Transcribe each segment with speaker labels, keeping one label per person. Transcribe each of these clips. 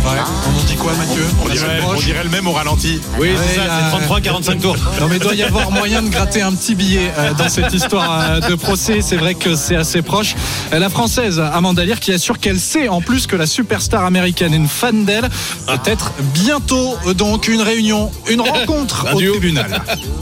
Speaker 1: Ouais. On en dit quoi, Mathieu?
Speaker 2: On dirait le même au ralenti.
Speaker 3: Oui, c'est ça, c'est 33-45 tours.
Speaker 1: Non, mais il doit y avoir moyen de gratter un petit billet dans cette histoire de procès. C'est vrai que c'est assez proche. La Française Amanda Lear qui assure qu'elle sait en plus que la superstar américaine est une fan d'elle. Peut-être bientôt donc une réunion, une rencontre au tribunal.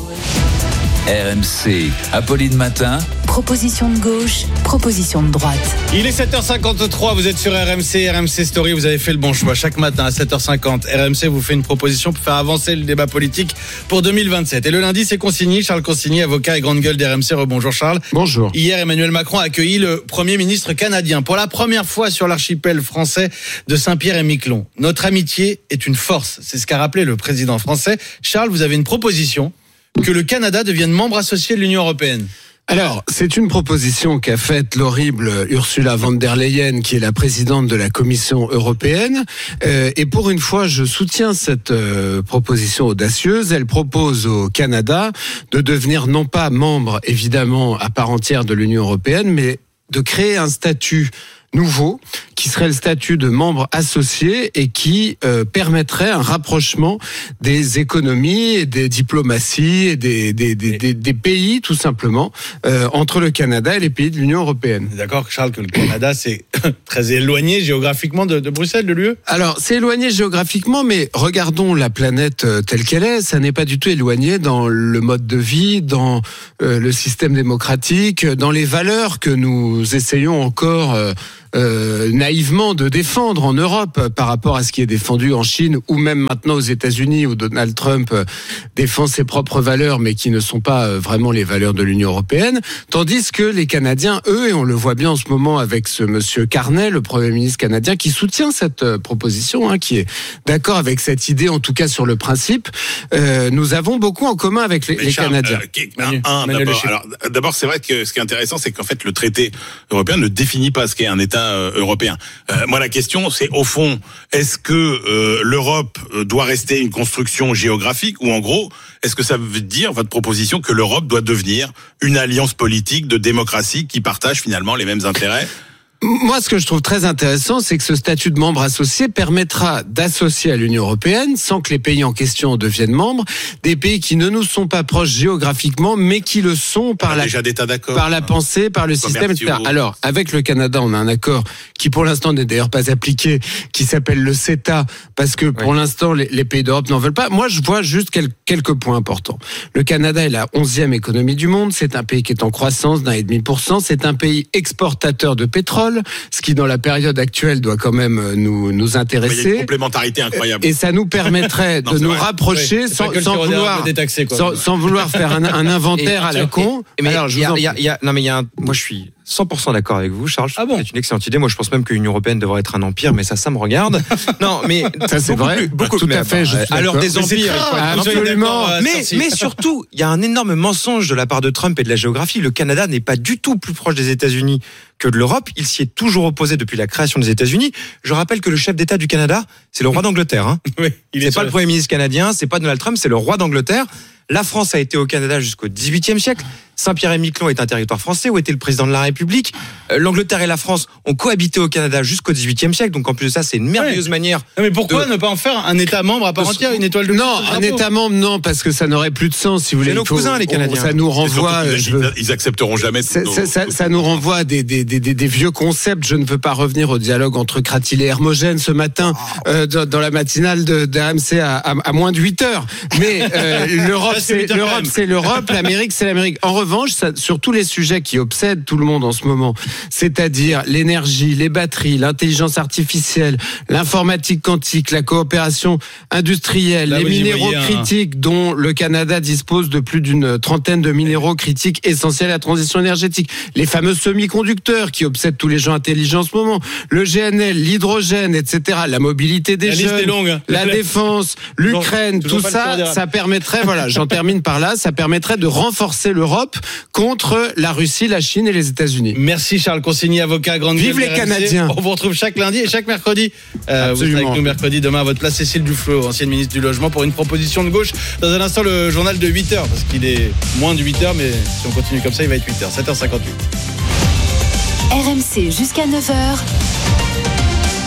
Speaker 4: RMC, Apolline Matin.
Speaker 5: Proposition de gauche, proposition de droite.
Speaker 3: Il est 7h53, vous êtes sur RMC Story, vous avez fait le bon choix. Chaque matin à 7h50, RMC vous fait une proposition pour faire avancer le débat politique pour 2027. Et le lundi, c'est Consigny, Charles Consigny, avocat et grande gueule d'RMC. Rebonjour Charles.
Speaker 6: Bonjour.
Speaker 3: Hier, Emmanuel Macron a accueilli le Premier ministre canadien pour la première fois sur l'archipel français de Saint-Pierre-et-Miquelon. Notre amitié est une force, c'est ce qu'a rappelé le président français. Charles, vous avez une proposition, que le Canada devienne membre associé de l'Union européenne.
Speaker 6: Alors, c'est une proposition qu'a faite l'horrible Ursula von der Leyen, qui est la présidente de la Commission européenne. Et pour une fois, je soutiens cette proposition audacieuse. Elle propose au Canada de devenir non pas membre, évidemment, à part entière de l'Union européenne, mais de créer un statut nouveau, qui serait le statut de membre associé et qui permettrait un rapprochement des économies et des diplomaties et des pays, tout simplement, entre le Canada et les pays de l'Union européenne.
Speaker 3: D'accord, Charles, que le Canada, c'est très éloigné géographiquement de Bruxelles, de l'UE ?
Speaker 6: Alors, c'est éloigné géographiquement, mais regardons la planète telle qu'elle est. Ça n'est pas du tout éloigné dans le mode de vie, dans le système démocratique, dans les valeurs que nous essayons encore naïvement de défendre en Europe par rapport à ce qui est défendu en Chine ou même maintenant aux États-Unis où Donald Trump défend ses propres valeurs mais qui ne sont pas vraiment les valeurs de l'Union européenne, tandis que les Canadiens, eux, et on le voit bien en ce moment avec ce monsieur Carney, le Premier ministre canadien, qui soutient cette proposition, qui est d'accord avec cette idée, en tout cas sur le principe, nous avons beaucoup en commun avec les
Speaker 2: Charles,
Speaker 6: Canadiens.
Speaker 2: D'abord, c'est vrai que ce qui est intéressant, c'est qu'en fait, le traité européen ne définit pas ce qu'est un État européen. Moi, la question, c'est au fond, est-ce que l'Europe doit rester une construction géographique ou en gros, est-ce que ça veut dire, votre proposition, que l'Europe doit devenir une alliance politique de démocratie qui partage finalement les mêmes intérêts ?
Speaker 6: Moi, ce que je trouve très intéressant, c'est que ce statut de membre associé permettra d'associer à l'Union européenne, sans que les pays en question deviennent membres, des pays qui ne nous sont pas proches géographiquement, mais qui le sont par la pensée, par le système, etc. Alors, avec le Canada, on a un accord qui, pour l'instant, n'est d'ailleurs pas appliqué, qui s'appelle le CETA, parce que pour l'instant, les pays d'Europe n'en veulent pas. Moi, je vois juste quelques points importants. Le Canada est la 11e économie du monde. C'est un pays qui est en croissance d'1,5%. C'est un pays exportateur de pétrole, ce qui dans la période actuelle doit quand même nous intéresser.
Speaker 2: Il y a une complémentarité incroyable.
Speaker 6: Et ça nous permettrait de nous rapprocher sans vouloir faire un inventaire à la con.
Speaker 7: Moi je suis 100% d'accord avec vous, Charles.
Speaker 3: Ah bon ?
Speaker 7: C'est une excellente idée. Moi, je pense même que l'Union européenne devrait être un empire, mais ça me regarde. Non, mais
Speaker 6: ça c'est vrai. Tout à fait.
Speaker 7: À l'heure des empires,
Speaker 6: absolument.
Speaker 7: Mais surtout, il y a un énorme mensonge de la part de Trump et de la géographie. Le Canada n'est pas du tout plus proche des États-Unis que de l'Europe. Il s'y est toujours opposé depuis la création des États-Unis. Je rappelle que le chef d'État du Canada, c'est le roi d'Angleterre.
Speaker 3: Oui,
Speaker 7: c'est pas le Premier ministre canadien, c'est pas Donald Trump, c'est le roi d'Angleterre. La France a été au Canada jusqu'au XVIIIe siècle. Saint-Pierre-et-Miquelon est un territoire français où était le président de la République. L'Angleterre et la France ont cohabité au Canada jusqu'au XVIIIe siècle. Donc en plus de ça, c'est une merveilleuse manière.
Speaker 3: Mais pourquoi ne pas en faire un État membre à part entière, une étoile de
Speaker 6: Non, un État membre, non, parce que ça n'aurait plus de sens, si vous voulez.
Speaker 7: C'est nos cousins, les Canadiens.
Speaker 6: Ça nous renvoie.
Speaker 2: Ils accepteront jamais.
Speaker 6: Ça nous renvoie à des vieux concepts. Je ne veux pas revenir au dialogue entre Cratil et Hermogène ce matin dans la matinale d'RMC à moins de 8 heures. Mais l'Europe, c'est l'Europe, l'Amérique, c'est l'Amérique. En revanche, sur tous les sujets qui obsèdent tout le monde en ce moment, c'est-à-dire l'énergie, les batteries, l'intelligence artificielle, l'informatique quantique, la coopération industrielle, les minéraux critiques dont le Canada dispose de plus d'une trentaine de minéraux critiques essentiels à la transition énergétique, les fameux semi-conducteurs qui obsèdent tous les gens intelligents en ce moment, le GNL, l'hydrogène, etc., la mobilité des jeunes, la défense, l'Ukraine, tout ça, ça permettrait, voilà, j'en termine par là, ça permettrait de renforcer l'Europe contre la Russie, la Chine et les États-Unis.
Speaker 3: Merci Charles Consigny, avocat grande gueule.
Speaker 6: Vive les Canadiens.
Speaker 3: On vous retrouve chaque lundi et chaque mercredi. Vous serez avec nous mercredi. Demain à votre place, Cécile Duflot, ancienne ministre du Logement, pour une proposition de gauche. Dans un instant, le journal de 8h, parce qu'il est moins de 8h, mais si on continue comme ça, il va être 8h, 7h58.
Speaker 5: RMC jusqu'à 9h.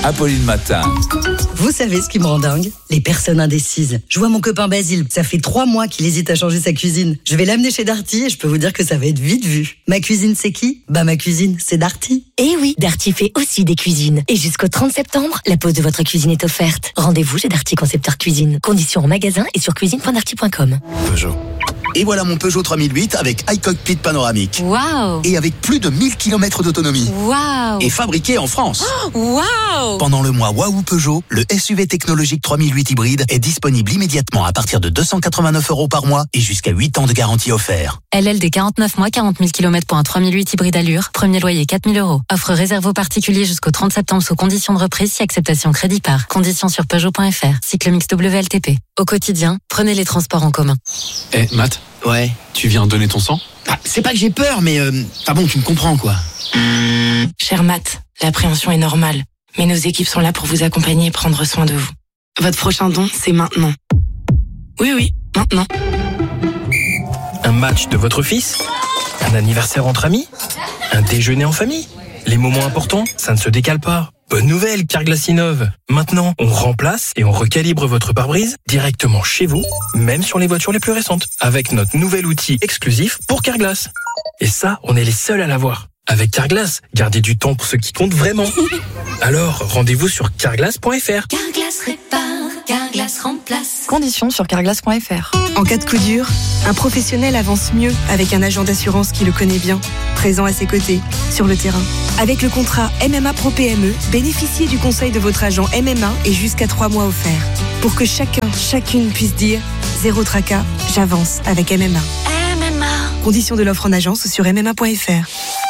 Speaker 4: Apolline Matin.
Speaker 8: Vous savez ce qui me rend dingue ? Les personnes indécises. Je vois mon copain Basile, ça fait 3 mois qu'il hésite à changer sa cuisine. Je vais l'amener chez Darty et je peux vous dire que ça va être vite vu. Ma cuisine, c'est qui ? Ma cuisine, c'est Darty.
Speaker 9: Eh oui, Darty fait aussi des cuisines. Et jusqu'au 30 septembre, la pose de votre cuisine est offerte. Rendez-vous chez Darty Concepteur Cuisine. Conditions en magasin et sur cuisine.darty.com.
Speaker 10: Peugeot. Et voilà mon Peugeot 3008 avec iCockpit panoramique.
Speaker 9: Waouh!
Speaker 10: Et avec plus de 1000 km d'autonomie.
Speaker 9: Waouh!
Speaker 10: Et fabriqué en France.
Speaker 9: Waouh!
Speaker 10: Pendant le mois Waouh Peugeot, le SUV technologique 3008 hybride est disponible immédiatement à partir de 289 € par mois et jusqu'à 8 ans de garantie offert.
Speaker 11: LLD 49 mois, 40 000 km pour un 3008 hybride allure. Premier loyer 4 000 €. Offre réservée aux particuliers jusqu'au 30 septembre sous conditions de reprise si acceptation crédit par. Conditions sur Peugeot.fr. Cycle mix WLTP. Au quotidien, prenez les transports en commun.
Speaker 12: Matt.
Speaker 13: Ouais.
Speaker 12: Tu viens donner ton sang ?
Speaker 13: C'est pas que j'ai peur, mais bon, tu me comprends quoi.
Speaker 14: Cher Matt, l'appréhension est normale, mais nos équipes sont là pour vous accompagner et prendre soin de vous. Votre prochain don, c'est maintenant. Oui, maintenant.
Speaker 15: Un match de votre fils ? Un anniversaire entre amis ? Un déjeuner en famille ? Les moments importants, ça ne se décale pas. Bonne nouvelle, Carglass innove. Maintenant, on remplace et on recalibre votre pare-brise directement chez vous, même sur les voitures les plus récentes, avec notre nouvel outil exclusif pour Carglass. Et ça, on est les seuls à l'avoir. Avec Carglass, gardez du temps pour ce qui compte vraiment. Alors, rendez-vous sur carglass.fr.
Speaker 16: Carglass répare, Carglass remplace.
Speaker 17: Conditions sur carglass.fr.
Speaker 18: En cas de coup dur, un professionnel avance mieux avec un agent d'assurance qui le connaît bien, présent à ses côtés, sur le terrain. Avec le contrat MMA Pro PME, bénéficiez du conseil de votre agent MMA et jusqu'à 3 mois offerts. Pour que chacune puisse dire « Zéro tracas, j'avance avec MMA ».
Speaker 16: MMA.
Speaker 18: Conditions de l'offre en agence sur MMA.fr.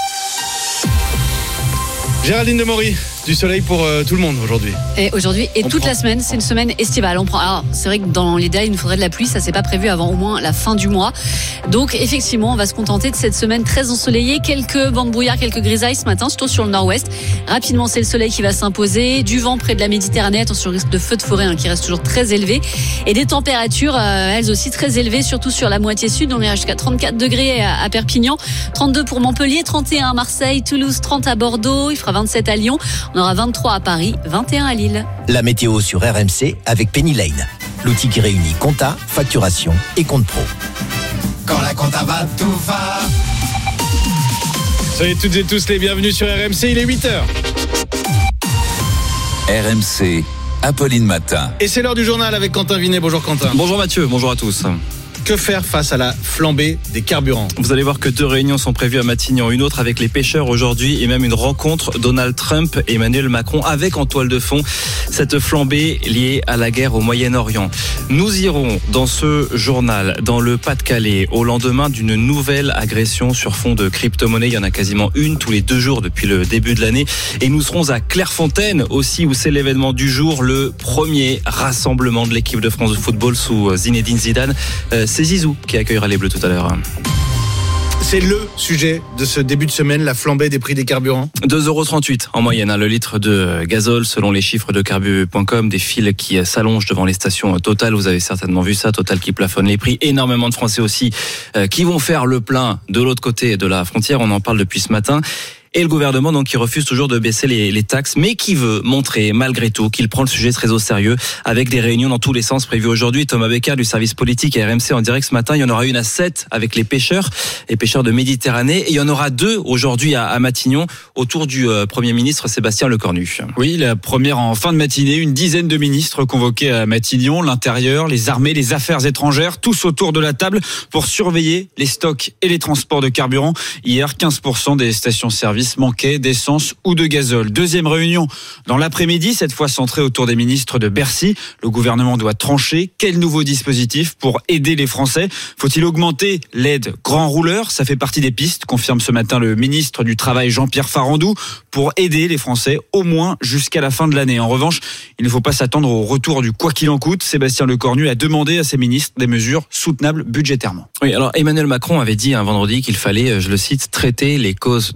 Speaker 3: Géraldine Demory, du soleil pour tout le monde aujourd'hui.
Speaker 19: Et aujourd'hui et toute la semaine, c'est une semaine estivale. Alors, c'est vrai que dans l'idéal, il nous faudrait de la pluie, ça c'est pas prévu avant au moins la fin du mois. Donc effectivement, on va se contenter de cette semaine très ensoleillée. Quelques bancs de brouillard, quelques grisailles ce matin, surtout sur le nord-ouest. Rapidement, c'est le soleil qui va s'imposer. Du vent près de la Méditerranée, attention au risque de feu de forêt qui reste toujours très élevé. Et des températures, elles aussi très élevées, surtout sur la moitié sud. On ira jusqu'à 34 degrés à Perpignan, 32 pour Montpellier, 31 à Marseille, Toulouse, 30 à Bordeaux. Il fera 27 à Lyon. On aura 23 à Paris, 21 à Lille.
Speaker 10: La météo sur RMC avec Penny Lane, l'outil qui réunit compta, facturation et compte pro.
Speaker 20: Quand la compta va, tout va.
Speaker 3: Soyez toutes et tous les bienvenus sur RMC, il est 8h.
Speaker 4: RMC, Apolline Matin.
Speaker 3: Et c'est l'heure du journal avec Quentin Vinet. Bonjour Quentin.
Speaker 21: Bonjour Mathieu, bonjour à tous.
Speaker 3: Que faire face à la flambée des carburants ?
Speaker 21: Vous allez voir que 2 réunions sont prévues à Matignon, une autre avec les pêcheurs aujourd'hui et même une rencontre Donald Trump et Emmanuel Macron avec en toile de fond cette flambée liée à la guerre au Moyen-Orient. Nous irons dans ce journal dans le Pas-de-Calais au lendemain d'une nouvelle agression sur fond de crypto-monnaie. Il y en a quasiment une tous les 2 jours depuis le début de l'année. Et nous serons à Clairefontaine aussi où c'est l'événement du jour, le premier rassemblement de l'équipe de France de football sous Zinedine Zidane. C'est Zizou qui accueillera les Bleus tout à l'heure.
Speaker 3: C'est le sujet de ce début de semaine, la flambée des prix des carburants.
Speaker 21: 2,38 € en moyenne, le litre de gazole, selon les chiffres de carbu.com, des files qui s'allongent devant les stations Total. Vous avez certainement vu ça, Total qui plafonne les prix. Énormément de Français aussi qui vont faire le plein de l'autre côté de la frontière. On en parle depuis ce matin. Et le gouvernement donc qui refuse toujours de baisser les taxes, mais qui veut montrer malgré tout qu'il prend le sujet très au sérieux, avec des réunions dans tous les sens prévues aujourd'hui. Thomas Becker du service politique à RMC en direct ce matin. Il y en aura une à 7 avec les pêcheurs de Méditerranée, et il y en aura 2 aujourd'hui à Matignon autour du Premier ministre Sébastien Lecornu.
Speaker 22: Oui, la première en fin de matinée, une dizaine de ministres convoqués à Matignon, l'intérieur, les armées, les affaires étrangères, tous autour de la table pour surveiller les stocks et les transports de carburant. Hier, 15% des stations-service manquait d'essence ou de gazole. Deuxième réunion dans l'après-midi, cette fois centrée autour des ministres de Bercy. Le gouvernement doit trancher. Quel nouveau dispositif pour aider les Français ? Faut-il augmenter l'aide grand rouleur ? Ça fait partie des pistes, confirme ce matin le ministre du Travail Jean-Pierre Farandou, pour aider les Français au moins jusqu'à la fin de l'année. En revanche, il ne faut pas s'attendre au retour du quoi qu'il en coûte. Sébastien Lecornu a demandé à ses ministres des mesures soutenables budgétairement.
Speaker 21: Oui, alors Emmanuel Macron avait dit un vendredi qu'il fallait, je le cite, traiter les causes de la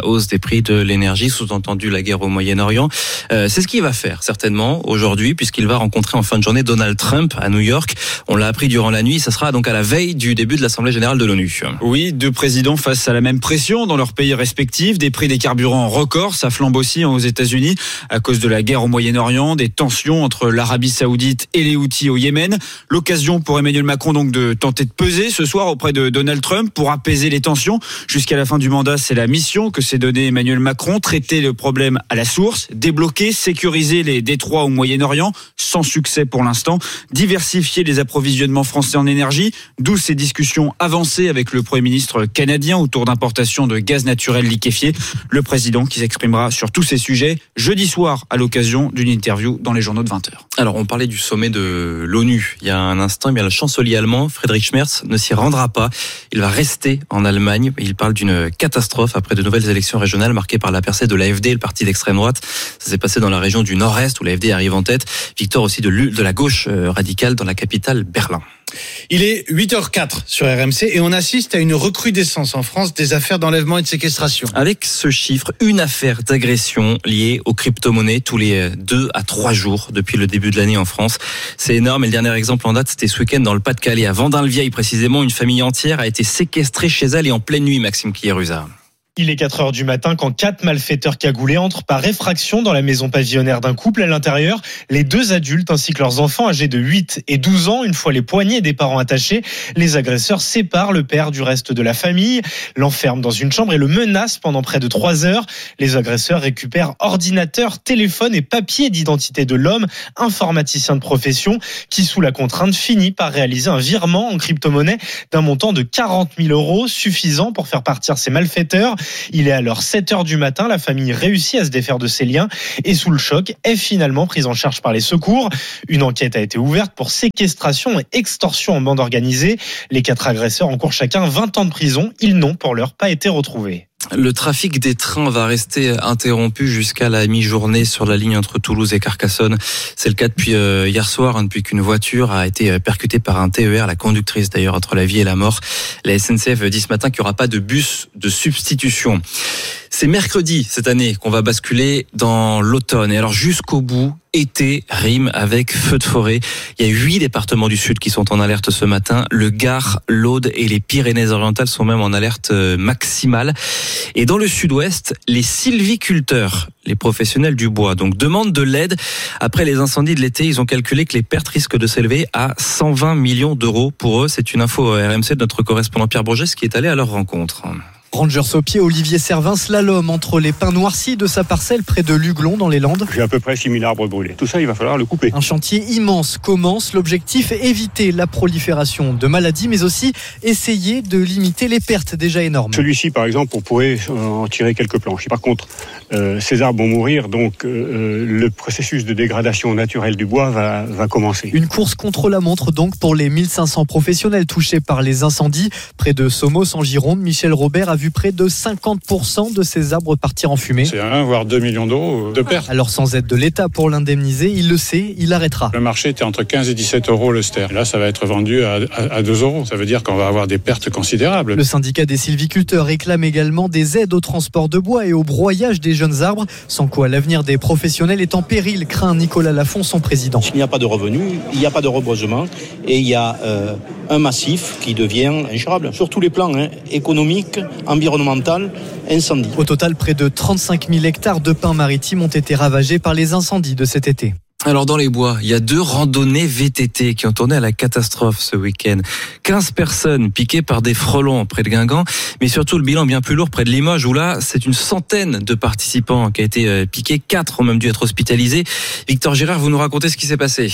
Speaker 21: hausse des prix de l'énergie, sous-entendu la guerre au Moyen-Orient. C'est ce qu'il va faire certainement aujourd'hui, puisqu'il va rencontrer en fin de journée Donald Trump à New York. On l'a appris durant la nuit, ça sera donc à la veille du début de l'Assemblée générale de l'ONU.
Speaker 22: Oui, deux présidents face à la même pression dans leurs pays respectifs, des prix des carburants records, ça flambe aussi aux États-Unis à cause de la guerre au Moyen-Orient, des tensions entre l'Arabie Saoudite et les Houthis au Yémen. L'occasion pour Emmanuel Macron donc de tenter de peser ce soir auprès de Donald Trump pour apaiser les tensions. Jusqu'à la fin du mandat, c'est la mission que s'est donnée Emmanuel Macron, traiter le problème à la source, débloquer, sécuriser les détroits au Moyen-Orient, sans succès pour l'instant, diversifier les approvisionnements français en énergie, d'où ces discussions avancées avec le Premier ministre canadien autour d'importation de gaz naturel liquéfié. Le président qui s'exprimera sur tous ces sujets jeudi soir à l'occasion d'une interview dans les journaux de 20h.
Speaker 21: Alors, on parlait du sommet de l'ONU il y a un instant. Le chancelier allemand, Friedrich Merz, ne s'y rendra pas. Il va rester en Allemagne. Il parle d'une catastrophe après de nouvelles élections régionales marquées par la percée de l'AfD, le parti d'extrême droite. Ça s'est passé dans la région du Nord-Est où l'AfD arrive en tête. Victoire aussi de la gauche radicale dans la capitale Berlin.
Speaker 3: Il est 8h04 sur RMC et on assiste à une recrudescence en France des affaires d'enlèvement et de séquestration.
Speaker 21: Avec ce chiffre, une affaire d'agression liée aux crypto-monnaies tous les 2 à 3 jours depuis le début de l'année en France. C'est énorme et le dernier exemple en date, c'était ce week-end dans le Pas-de-Calais, à Vendin-le-Vieil précisément. Une famille entière a été séquestrée chez elle et en pleine nuit, Maxime Kieruza.
Speaker 1: Il est 4h du matin quand 4 malfaiteurs cagoulés entrent par effraction dans la maison pavillonnaire d'un couple. À l'intérieur, les 2 adultes ainsi que leurs enfants âgés de 8 et 12 ans. Une fois les poignets des parents attachés, les agresseurs séparent le père du reste de la famille, l'enferment dans une chambre et le menacent pendant près de 3 heures. Les agresseurs récupèrent ordinateur, téléphone et papier d'identité de l'homme, informaticien de profession, qui sous la contrainte finit par réaliser un virement en crypto-monnaie d'un montant de 40 000 €, suffisant pour faire partir ces malfaiteurs. Il est alors 7h du matin, la famille réussit à se défaire de ses liens et sous le choc est finalement prise en charge par les secours. Une enquête a été ouverte pour séquestration et extorsion en bande organisée. Les 4 agresseurs encourent chacun 20 ans de prison. Ils n'ont pour l'heure pas été retrouvés.
Speaker 21: Le trafic des trains va rester interrompu jusqu'à la mi-journée sur la ligne entre Toulouse et Carcassonne. C'est le cas depuis hier soir, depuis qu'une voiture a été percutée par un TER, la conductrice d'ailleurs entre la vie et la mort. La SNCF dit ce matin qu'il n'y aura pas de bus de substitution. C'est mercredi cette année qu'on va basculer dans l'automne. Et alors jusqu'au bout, été rime avec feu de forêt. Il y a 8 départements du sud qui sont en alerte ce matin. Le Gard, l'Aude et les Pyrénées-Orientales sont même en alerte maximale. Et dans le sud-ouest, les sylviculteurs, les professionnels du bois, donc demandent de l'aide. Après les incendies de l'été, ils ont calculé que les pertes risquent de s'élever à 120 millions d'euros pour eux. C'est une info RMC de notre correspondant Pierre Bourgès qui est allé à leur rencontre.
Speaker 7: Rangers au pied, Olivier Servin slalom entre les pins noircis de sa parcelle près de Luglon dans les Landes.
Speaker 23: J'ai à peu près 6000 arbres brûlés. Tout ça, il va falloir le couper.
Speaker 7: Un chantier immense commence. L'objectif est éviter la prolifération de maladies, mais aussi essayer de limiter les pertes déjà énormes.
Speaker 23: Celui-ci, par exemple, on pourrait en tirer quelques planches. Par contre, ces arbres vont mourir, donc le processus de dégradation naturelle du bois va commencer.
Speaker 7: Une course contre la montre donc pour les 1500 professionnels touchés par les incendies. Près de Somos en Gironde, Michel Robert a vu près de 50% de ces arbres partir en fumée.
Speaker 23: C'est 1 voire 2 millions d'euros de pertes.
Speaker 7: Alors sans aide de l'État pour l'indemniser, il le sait, il arrêtera.
Speaker 23: Le marché était entre 15 et 17 euros le ster. Là, ça va être vendu à 2 euros. Ça veut dire qu'on va avoir des pertes considérables.
Speaker 7: Le syndicat des sylviculteurs réclame également des aides au transport de bois et au broyage des jeunes arbres, sans quoi l'avenir des professionnels est en péril, craint Nicolas Lafont, son président.
Speaker 24: Il n'y a pas de revenus, il n'y a pas de reboisement et il y a un massif qui devient ingérable sur tous les plans, économiques, environnemental, incendie.
Speaker 7: Au total, près de 35 000 hectares de pins maritimes ont été ravagés par les incendies de cet été.
Speaker 21: Alors dans les bois, il y a 2 randonnées VTT qui ont tourné à la catastrophe ce week-end. 15 personnes piquées par des frelons près de Guingamp, mais surtout le bilan bien plus lourd près de Limoges où là, c'est une centaine de participants qui a été piqués. 4 ont même dû être hospitalisés. Victor Girard, vous nous racontez ce qui s'est passé.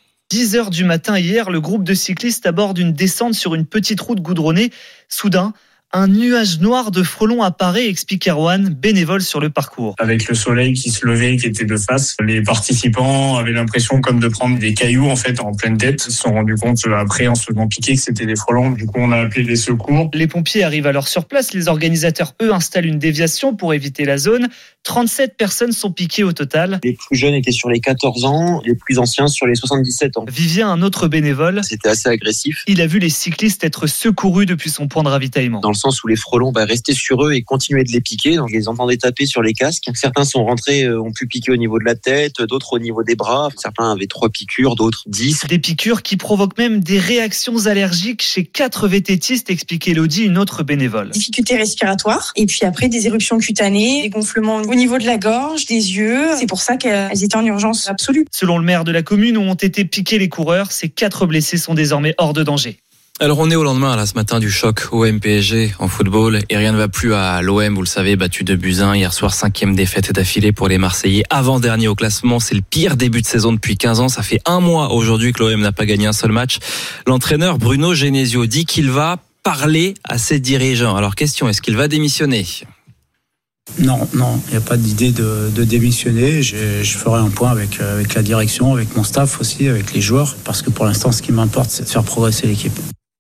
Speaker 25: 10h du matin hier, le groupe de cyclistes aborde une descente sur une petite route goudronnée. Soudain, un nuage noir de frelons apparaît, explique Erwan, bénévole sur le parcours.
Speaker 26: Avec le soleil qui se levait, qui était de face, les participants avaient l'impression comme de prendre des cailloux en fait en pleine tête. Ils se sont rendus compte après en se faisant piquer que c'était des frelons. Du coup, on a appelé les secours.
Speaker 25: Les pompiers arrivent alors sur place. Les organisateurs, eux, installent une déviation pour éviter la zone. 37 personnes sont piquées au total.
Speaker 27: Les plus jeunes étaient sur les 14 ans, les plus anciens sur les 77 ans.
Speaker 25: Vivien, un autre bénévole.
Speaker 27: C'était assez agressif.
Speaker 25: Il a vu les cyclistes être secourus depuis son point de ravitaillement.
Speaker 27: Dans le sens où les frelons restaient sur eux et continuaient de les piquer. Donc, je les entendais taper sur les casques. Certains sont rentrés, ont pu piquer au niveau de la tête, d'autres au niveau des bras. Certains avaient 3 piqûres, d'autres 10.
Speaker 25: Des piqûres qui provoquent même des réactions allergiques chez 4 vététistes, explique Elodie, une autre bénévole.
Speaker 2: Difficultés respiratoires et puis après des éruptions cutanées, des gonflements au niveau de la gorge, des yeux. C'est pour ça qu'elles étaient en urgence absolue.
Speaker 25: Selon le maire de la commune où ont été piqués les coureurs, ces 4 blessés sont désormais hors de danger.
Speaker 21: Alors on est au lendemain là ce matin du choc OM-PSG en football et rien ne va plus à l'OM, vous le savez, battu 2-1 hier soir, 5e défaite d'affilée pour les Marseillais, avant-dernier au classement, c'est le pire début de saison depuis 15 ans, ça fait un mois aujourd'hui que l'OM n'a pas gagné un seul match. L'entraîneur Bruno Genesio dit qu'il va parler à ses dirigeants. Alors question, est-ce qu'il va démissionner ?
Speaker 5: Non, il n'y a pas d'idée de démissionner. Je ferai un point avec la direction, avec mon staff aussi, avec les joueurs, parce que pour l'instant ce qui m'importe c'est de faire progresser l'équipe.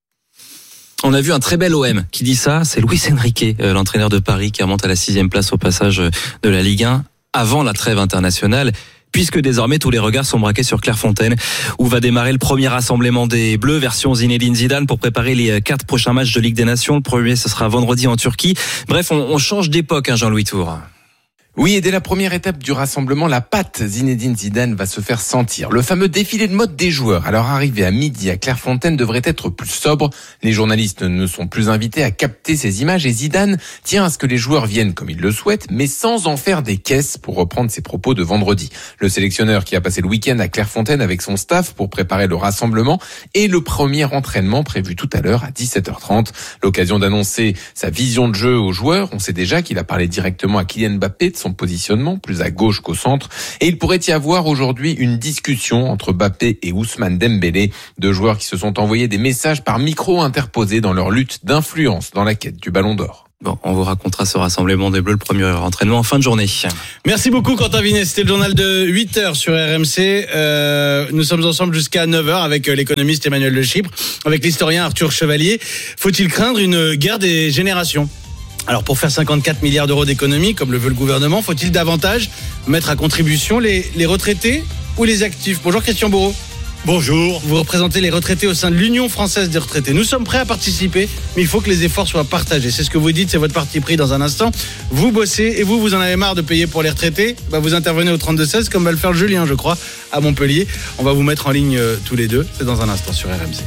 Speaker 21: On a vu un très bel OM qui dit ça, c'est Luis Enrique, l'entraîneur de Paris qui remonte à la 6e place au passage de la Ligue 1 avant la trêve internationale, puisque désormais tous les regards sont braqués sur Clairefontaine où va démarrer le premier rassemblement des Bleus version Zinedine Zidane pour préparer les 4 prochains matchs de Ligue des Nations. Le premier ce sera vendredi en Turquie. Bref, on change d'époque, Jean-Louis Tour.
Speaker 6: Oui, et dès la première étape du rassemblement, la patte Zinedine Zidane va se faire sentir. Le fameux défilé de mode des joueurs, à leur arrivée à midi à Clairefontaine, devrait être plus sobre. Les journalistes ne sont plus invités à capter ces images et Zidane tient à ce que les joueurs viennent comme il le souhaite, mais sans en faire des caisses, pour reprendre ses propos de vendredi. Le sélectionneur qui a passé le week-end à Clairefontaine avec son staff pour préparer le rassemblement et le premier entraînement prévu tout à l'heure à 17h30. L'occasion d'annoncer sa vision de jeu aux joueurs. On sait déjà qu'il a parlé directement à Kylian Mbappé de son positionnement, plus à gauche qu'au centre. Et il pourrait y avoir aujourd'hui une discussion entre Mbappé et Ousmane Dembélé, 2 joueurs qui se sont envoyés des messages par micro interposés dans leur lutte d'influence dans la quête du Ballon d'Or.
Speaker 21: Bon, on vous racontera ce rassemblement des Bleus, le premier entraînement en fin de journée.
Speaker 3: Merci beaucoup Quentin Vinet, c'était le journal de 8h sur RMC. Nous sommes ensemble jusqu'à 9h avec l'économiste Emmanuel Le Chypre, avec l'historien Arthur Chevalier. Faut-il craindre une guerre des générations ? Alors pour faire 54 milliards d'euros d'économie, comme le veut le gouvernement, faut-il davantage mettre à contribution les retraités ou les actifs ? Bonjour Christian Bourreau.
Speaker 8: Bonjour.
Speaker 3: Vous représentez les retraités au sein de l'Union française des retraités. Nous sommes prêts à participer, mais il faut que les efforts soient partagés. C'est ce que vous dites, c'est votre parti pris dans un instant. Vous bossez et vous en avez marre de payer pour les retraités. Vous intervenez au 32-16 comme va le faire Julien, je crois, à Montpellier. On va vous mettre en ligne tous les deux. C'est dans un instant sur RMC.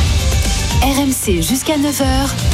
Speaker 9: RMC jusqu'à 9h.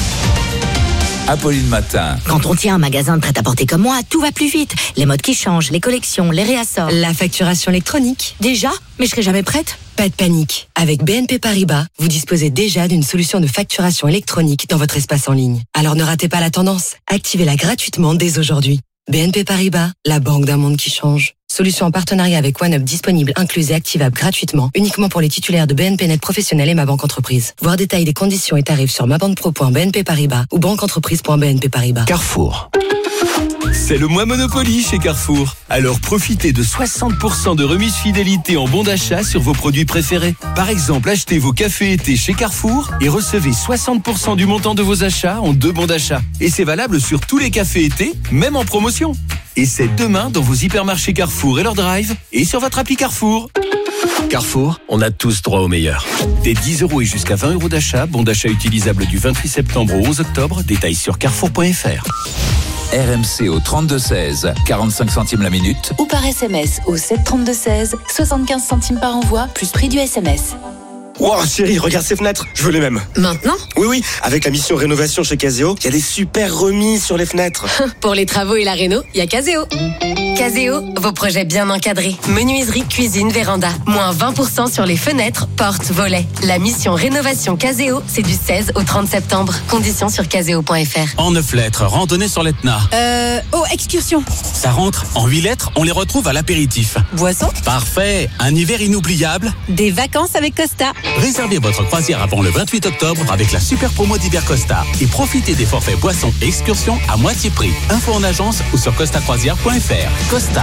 Speaker 4: Apolline Matin.
Speaker 11: Quand on tient un magasin de prêt-à-porter comme moi, tout va plus vite. Les modes qui changent, les collections, les réassorts.
Speaker 18: La facturation électronique.
Speaker 11: Déjà ? Mais je serai jamais prête ?
Speaker 18: Pas de panique. Avec BNP Paribas, vous disposez déjà d'une solution de facturation électronique dans votre espace en ligne. Alors ne ratez pas la tendance. Activez-la gratuitement dès aujourd'hui. BNP Paribas, la banque d'un monde qui change. Solution en partenariat avec OneUp disponible, incluse et activable gratuitement, uniquement pour les titulaires de BNP Net Professionnel et Ma Banque Entreprise. Voir détails des conditions et tarifs sur mabanquepro.bnp Paribas ou banqueentreprise.bnp Paribas.
Speaker 12: Carrefour. C'est le mois Monopoly chez Carrefour. Alors profitez de 60% de remise fidélité en bon d'achat sur vos produits préférés. Par exemple, achetez vos cafés été chez Carrefour et recevez 60% du montant de vos achats en 2 bons d'achat. Et c'est valable sur tous les cafés été, même en promotion. Et c'est demain dans vos hypermarchés Carrefour et leur drive et sur votre appli Carrefour. Carrefour, on a tous droit au meilleur. Des 10 € et jusqu'à 20 € d'achat, bon d'achat utilisable du 28 septembre au 11 octobre, détails sur carrefour.fr.
Speaker 4: RMC au 32-16, 45 centimes la minute.
Speaker 9: Ou par SMS au 732-16, 75 centimes par envoi, plus prix du SMS.
Speaker 28: Wow chérie, regarde ces fenêtres, je veux les mêmes.
Speaker 9: Maintenant ?
Speaker 28: Oui, avec la mission rénovation chez Caseo, il y a des super remises sur les fenêtres.
Speaker 9: Pour les travaux et la réno, il y a Caseo. Caseo, vos projets bien encadrés. Menuiserie, cuisine, véranda. Moins 20% sur les fenêtres, portes, volets. La mission rénovation Caseo, c'est du 16 au 30 septembre. Conditions sur caseo.fr.
Speaker 29: En 9 lettres, randonnée sur l'Etna.
Speaker 9: Excursion.
Speaker 29: Ça rentre. En 8 lettres, on les retrouve à l'apéritif.
Speaker 9: Boisson.
Speaker 29: Parfait. Un hiver inoubliable.
Speaker 9: Des vacances avec Costa.
Speaker 29: Réservez votre croisière avant le 28 octobre avec la super promo d'hiver Costa et profitez des forfaits boissons et excursions à moitié prix. Info en agence ou sur costacroisière.fr. Costa.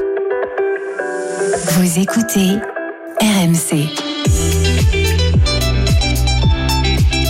Speaker 9: Vous écoutez RMC.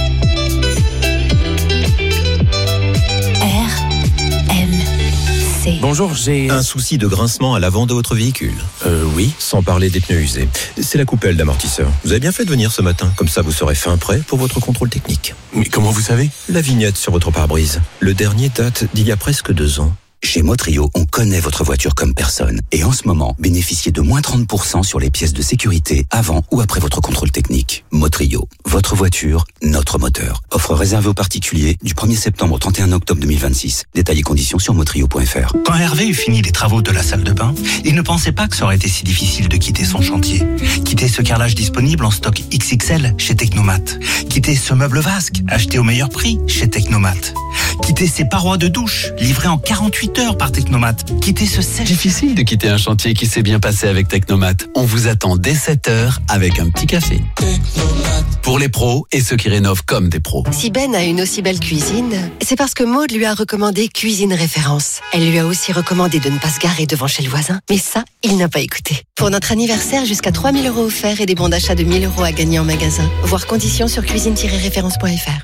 Speaker 9: RMC.
Speaker 8: Bonjour, j'ai un souci de grincement à l'avant de votre véhicule. Oui. Sans parler des pneus usés. C'est la coupelle d'amortisseur. Vous avez bien fait de venir ce matin. Comme ça, vous serez fin prêt pour votre contrôle technique.
Speaker 10: Mais comment vous savez ?
Speaker 8: La vignette sur votre pare-brise. Le dernier date d'il y a presque 2 ans.
Speaker 13: Chez Motrio, on connaît votre voiture comme personne. Et en ce moment, bénéficiez de moins 30% sur les pièces de sécurité avant ou après votre contrôle technique. Motrio, votre voiture, notre moteur. Offre réservée aux particuliers du 1er septembre au 31 octobre 2026. Détails et conditions sur motrio.fr.
Speaker 14: Quand Hervé eut fini les travaux de la salle de bain, il ne pensait pas que ça aurait été si difficile de quitter son chantier. Quitter ce carrelage disponible en stock XXL chez Technomat. Quitter ce meuble vasque acheté au meilleur prix chez Technomat. Quitter ces parois de douche livrées en 48 heures par Technomat. Quitter ce sèche.
Speaker 15: Difficile de quitter un chantier qui s'est bien passé avec Technomat. On vous attend dès 7h avec un petit café. Technomat. Pour les pros et ceux qui rénovent comme des pros.
Speaker 16: Si Ben a une aussi belle cuisine, c'est parce que Maud lui a recommandé Cuisine Référence. Elle lui a aussi recommandé de ne pas se garer devant chez le voisin. Mais ça, il n'a pas écouté. Pour notre anniversaire, jusqu'à 3 000 € offerts et des bons d'achat de 1 000 € à gagner en magasin. Voir conditions sur cuisine-référence.fr.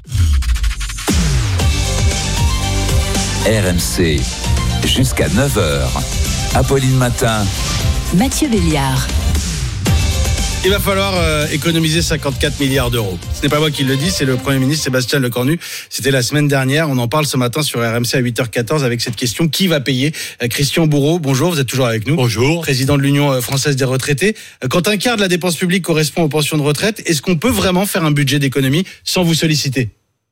Speaker 4: RMC, jusqu'à 9h. Apolline Matin.
Speaker 11: Mathieu Béliard.
Speaker 3: Il va falloir économiser 54 milliards d'euros. Ce n'est pas moi qui le dis, c'est le Premier ministre Sébastien Lecornu. C'était la semaine dernière. On en parle ce matin sur RMC à 8h14 avec cette question: qui va payer ? Christian Bourreau, bonjour, vous êtes toujours avec nous.
Speaker 17: Bonjour.
Speaker 3: Président de l'Union française des retraités. Quand un quart de la dépense publique correspond aux pensions de retraite, est-ce qu'on peut vraiment faire un budget d'économie sans vous solliciter ?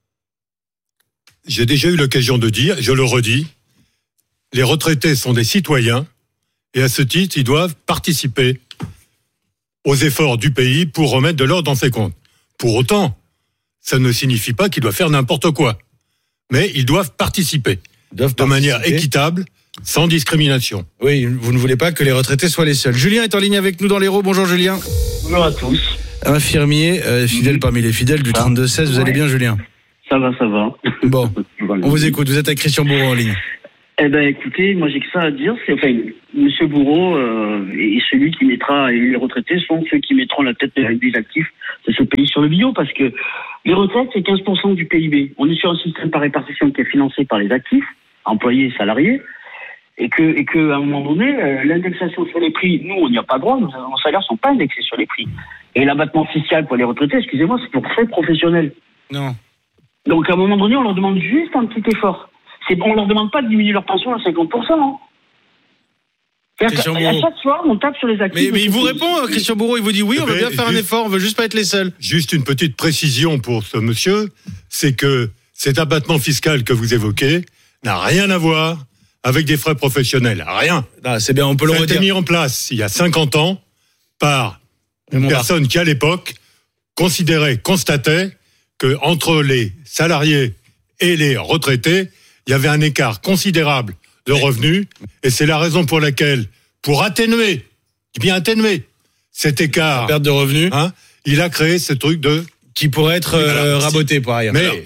Speaker 17: J'ai déjà eu l'occasion de dire, je le redis, les retraités sont des citoyens et à ce titre, ils doivent participer aux efforts du pays pour remettre de l'ordre dans ses comptes. Pour autant, ça ne signifie pas qu'ils doivent faire n'importe quoi. Mais ils doivent participer de manière équitable, sans discrimination.
Speaker 3: Oui, vous ne voulez pas que les retraités soient les seuls. Julien est en ligne avec nous dans l'Hérault. Bonjour Julien.
Speaker 19: Bonjour à tous.
Speaker 3: Infirmier, fidèle parmi les fidèles du 32-16. Vous allez bien Julien ?
Speaker 19: Ça va.
Speaker 3: Bon, on vous écoute. Vous êtes avec Christian Bourreau en ligne.
Speaker 19: Eh ben, écoutez, moi j'ai que ça à dire. Monsieur Bourreau est celui qui mettra, et les retraités sont ceux qui mettront la tête des actifs de ce pays sur le bio, parce que les retraites, c'est 15% du PIB. On est sur un système par répartition qui est financé par les actifs, employés et salariés, et que à un moment donné, l'indexation sur les prix, nous, on n'y a pas droit, nos salaires ne sont pas indexés sur les prix. Et l'abattement fiscal pour les retraités, excusez-moi, c'est pour frais professionnels.
Speaker 3: Non.
Speaker 19: Donc, à un moment donné, on leur demande juste un petit effort. On leur demande pas de diminuer leur pension à 50%. Hein. À chaque soir, on tape sur les actifs.
Speaker 3: Mais il vous répond, Christian Bourreau, il vous dit oui, on veut bien faire un effort, on veut juste pas être les seuls.
Speaker 17: Juste une petite précision pour ce monsieur, c'est que cet abattement fiscal que vous évoquez n'a rien à voir avec des frais professionnels. Rien.
Speaker 3: Ah, c'est bien, on peut le redire.
Speaker 17: Ça a été mis en place il y a 50 ans par une personne qui, à l'époque, constatait que entre les salariés et les retraités, il y avait un écart considérable de revenus, et c'est la raison pour laquelle, pour atténuer cet écart,
Speaker 3: la perte de revenus,
Speaker 17: il a créé ce truc
Speaker 3: qui pourrait être raboté par ailleurs.
Speaker 17: Mais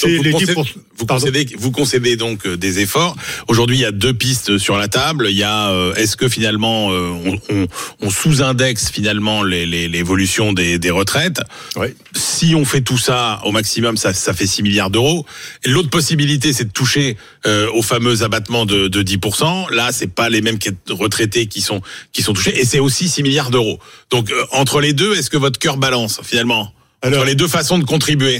Speaker 20: vous concédez donc des efforts. Aujourd'hui, il y a 2 pistes sur la table. Il y a est-ce que finalement on sous-indexe finalement l'évolution des retraites.
Speaker 17: Oui.
Speaker 20: Si on fait tout ça au maximum, ça fait 6 milliards d'euros. Et l'autre possibilité, c'est de toucher au fameux abattement de 10%. Là, c'est pas les mêmes retraités qui sont touchés, et c'est aussi 6 milliards d'euros. Donc entre les deux, est-ce que votre cœur balance finalement entre les deux façons de contribuer?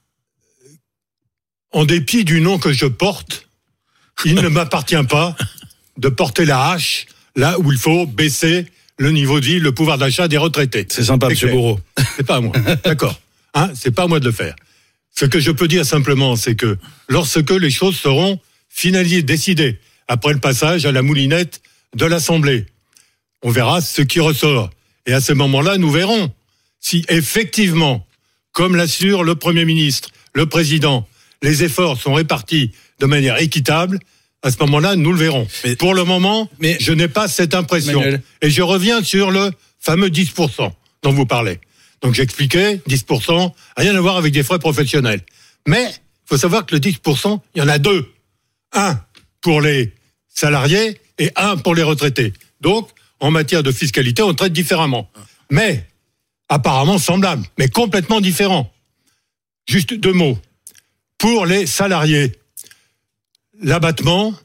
Speaker 17: En dépit du nom que je porte, il ne m'appartient pas de porter la hache là où il faut baisser le niveau de vie, le pouvoir d'achat des retraités.
Speaker 3: C'est sympa, monsieur Bourreau.
Speaker 17: C'est pas à moi. D'accord. C'est pas à moi de le faire. Ce que je peux dire simplement, c'est que lorsque les choses seront finalisées, décidées, après le passage à la moulinette de l'Assemblée, on verra ce qui ressort. Et à ce moment-là, nous verrons si effectivement, comme l'assure le Premier ministre, le Président, les efforts sont répartis de manière équitable. À ce moment-là, nous le verrons. Mais pour le moment, je n'ai pas cette impression. Manuel. Et je reviens sur le fameux 10% dont vous parlez. Donc j'expliquais, 10%, rien à voir avec des frais professionnels. Mais il faut savoir que le 10%, il y en a 2. Un pour les salariés et un pour les retraités. Donc, en matière de fiscalité, on traite différemment. Mais, apparemment semblable, mais complètement différent. Juste 2 mots. Pour les salariés, l'abattement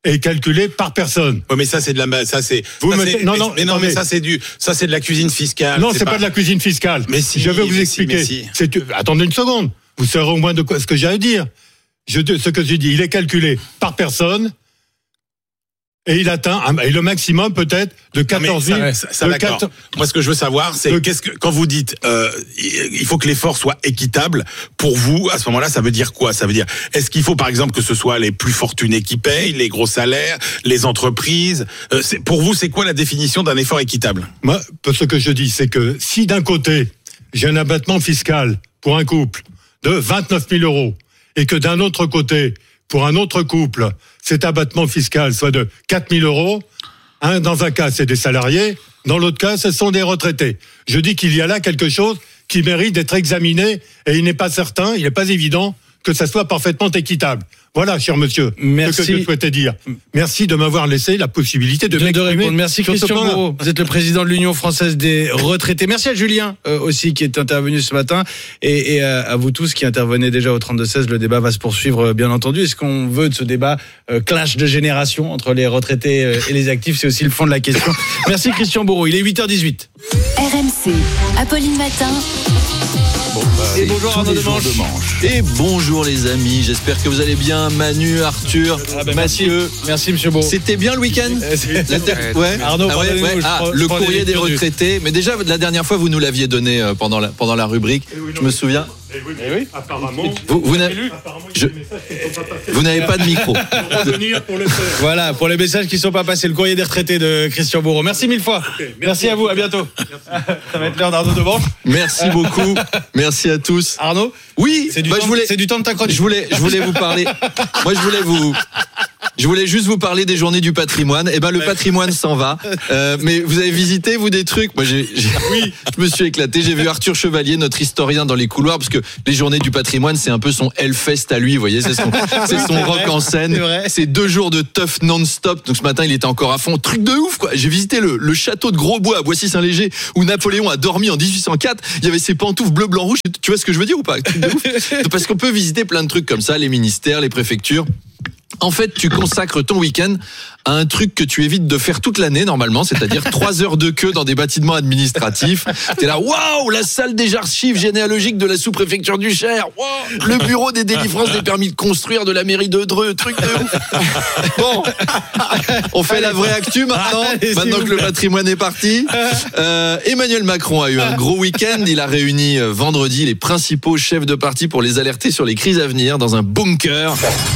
Speaker 17: est calculé par personne.
Speaker 20: Ouais, mais ça c'est de la ça c'est
Speaker 17: Vous
Speaker 20: ça,
Speaker 17: me...
Speaker 20: c'est-
Speaker 17: non,
Speaker 20: mais,
Speaker 17: non,
Speaker 20: mais non
Speaker 17: attendez.
Speaker 20: mais ça c'est de la cuisine fiscale.
Speaker 17: Non, c'est pas de la cuisine fiscale.
Speaker 20: Mais si,
Speaker 17: je vais vous
Speaker 20: mais
Speaker 17: expliquer.
Speaker 20: si.
Speaker 17: Attendez une seconde. Vous saurez au moins de quoi ce que j'ai à dire. Ce que j'ai dit, il est calculé par personne. Et il atteint et le maximum peut-être de 14 000.
Speaker 20: Ça d'accord. Moi, ce que je veux savoir, c'est quand vous dites il faut que l'effort soit équitable, pour vous, à ce moment-là, ça veut dire quoi? Ça veut dire, est-ce qu'il faut, par exemple, que ce soit les plus fortunés qui payent, les gros salaires, les entreprises? Pour vous, c'est quoi la définition d'un effort équitable?
Speaker 17: Moi, ce que je dis, c'est que si d'un côté, j'ai un abattement fiscal pour un couple de 29 000 euros, et que d'un autre côté, pour un autre couple, cet abattement fiscal soit de 4 000 euros, dans un cas, c'est des salariés, dans l'autre cas, ce sont des retraités. Je dis qu'il y a là quelque chose qui mérite d'être examiné, et il n'est pas certain, il n'est pas évident que ça soit parfaitement équitable. Voilà, cher monsieur,
Speaker 3: Merci.
Speaker 17: ce que je souhaitais dire. Merci de m'avoir laissé la possibilité de m'exprimer.
Speaker 3: répondre. Merci
Speaker 17: sur ce
Speaker 3: Christian
Speaker 17: point-là.
Speaker 3: Bourreau. Vous êtes le président de l'Union française des retraités. Merci à Julien aussi qui est intervenu ce matin et à vous tous qui intervenez déjà au 32-16. Le débat va se poursuivre bien entendu. Est-ce qu'on veut de ce débat clash de génération entre les retraités et les actifs? C'est aussi le fond de la question. Merci Christian Bourreau. Il est 8h18.
Speaker 1: RMC, Apolline Matin.
Speaker 2: Et
Speaker 3: bonjour Arnaud Demanche.
Speaker 2: Et bonjour les amis, j'espère que vous allez bien. Manu, Arthur, Mathieu.
Speaker 3: Merci monsieur Beau.
Speaker 2: C'était bien le week-end. Ouais.
Speaker 3: Arnaud, pardonnez-nous,
Speaker 2: le courrier des retraités. Mais déjà, la dernière fois, vous nous l'aviez donné pendant la rubrique. Je me souviens.
Speaker 17: Oui, apparemment.
Speaker 2: Vous n'avez pas de micro.
Speaker 3: Voilà, pour les messages qui ne sont pas passés, le courrier des retraités de Christian Bourreau. Merci mille fois. Merci à vous, à bientôt. Ça va être l'heure d'Arnaud Demanche.
Speaker 2: Merci beaucoup. Merci à tous.
Speaker 3: Arnaud?
Speaker 2: Oui,
Speaker 3: c'est du temps de ta chronique.
Speaker 2: Je voulais vous parler. Moi, je voulais juste vous parler des journées du patrimoine. Eh ben, le patrimoine s'en va. Mais vous avez visité, vous, des trucs? Moi,
Speaker 3: oui.
Speaker 2: Je me suis éclaté. J'ai vu Arthur Chevalier, notre historien, dans les couloirs, parce que les journées du patrimoine, c'est un peu son Hellfest à lui, vous voyez. C'est son rock en scène. C'est 2 jours de teuf non-stop. Donc, ce matin, il était encore à fond. Truc de ouf, quoi. J'ai visité le château de Grosbois à Boissy-Saint-Léger, où Napoléon a dormi en 1804. Il y avait ses pantoufles bleu, blanc, rouge. Tu vois ce que je veux dire ou pas? Truc de ouf. Parce qu'on peut visiter plein de trucs comme ça, les ministères, les préfectures. En fait, tu consacres ton week-end à un truc que tu évites de faire toute l'année normalement, c'est-à-dire 3 heures de queue dans des bâtiments administratifs. T'es là, waouh, la salle des archives généalogiques de la sous-préfecture du Cher, wow, le bureau des délivrances des permis de construire de la mairie de Dreux, truc de ouf. Bon, on fait la vraie actu maintenant, maintenant que le patrimoine est parti. Emmanuel Macron a eu un gros week-end. Il a réuni vendredi les principaux chefs de parti pour les alerter sur les crises à venir dans un bunker.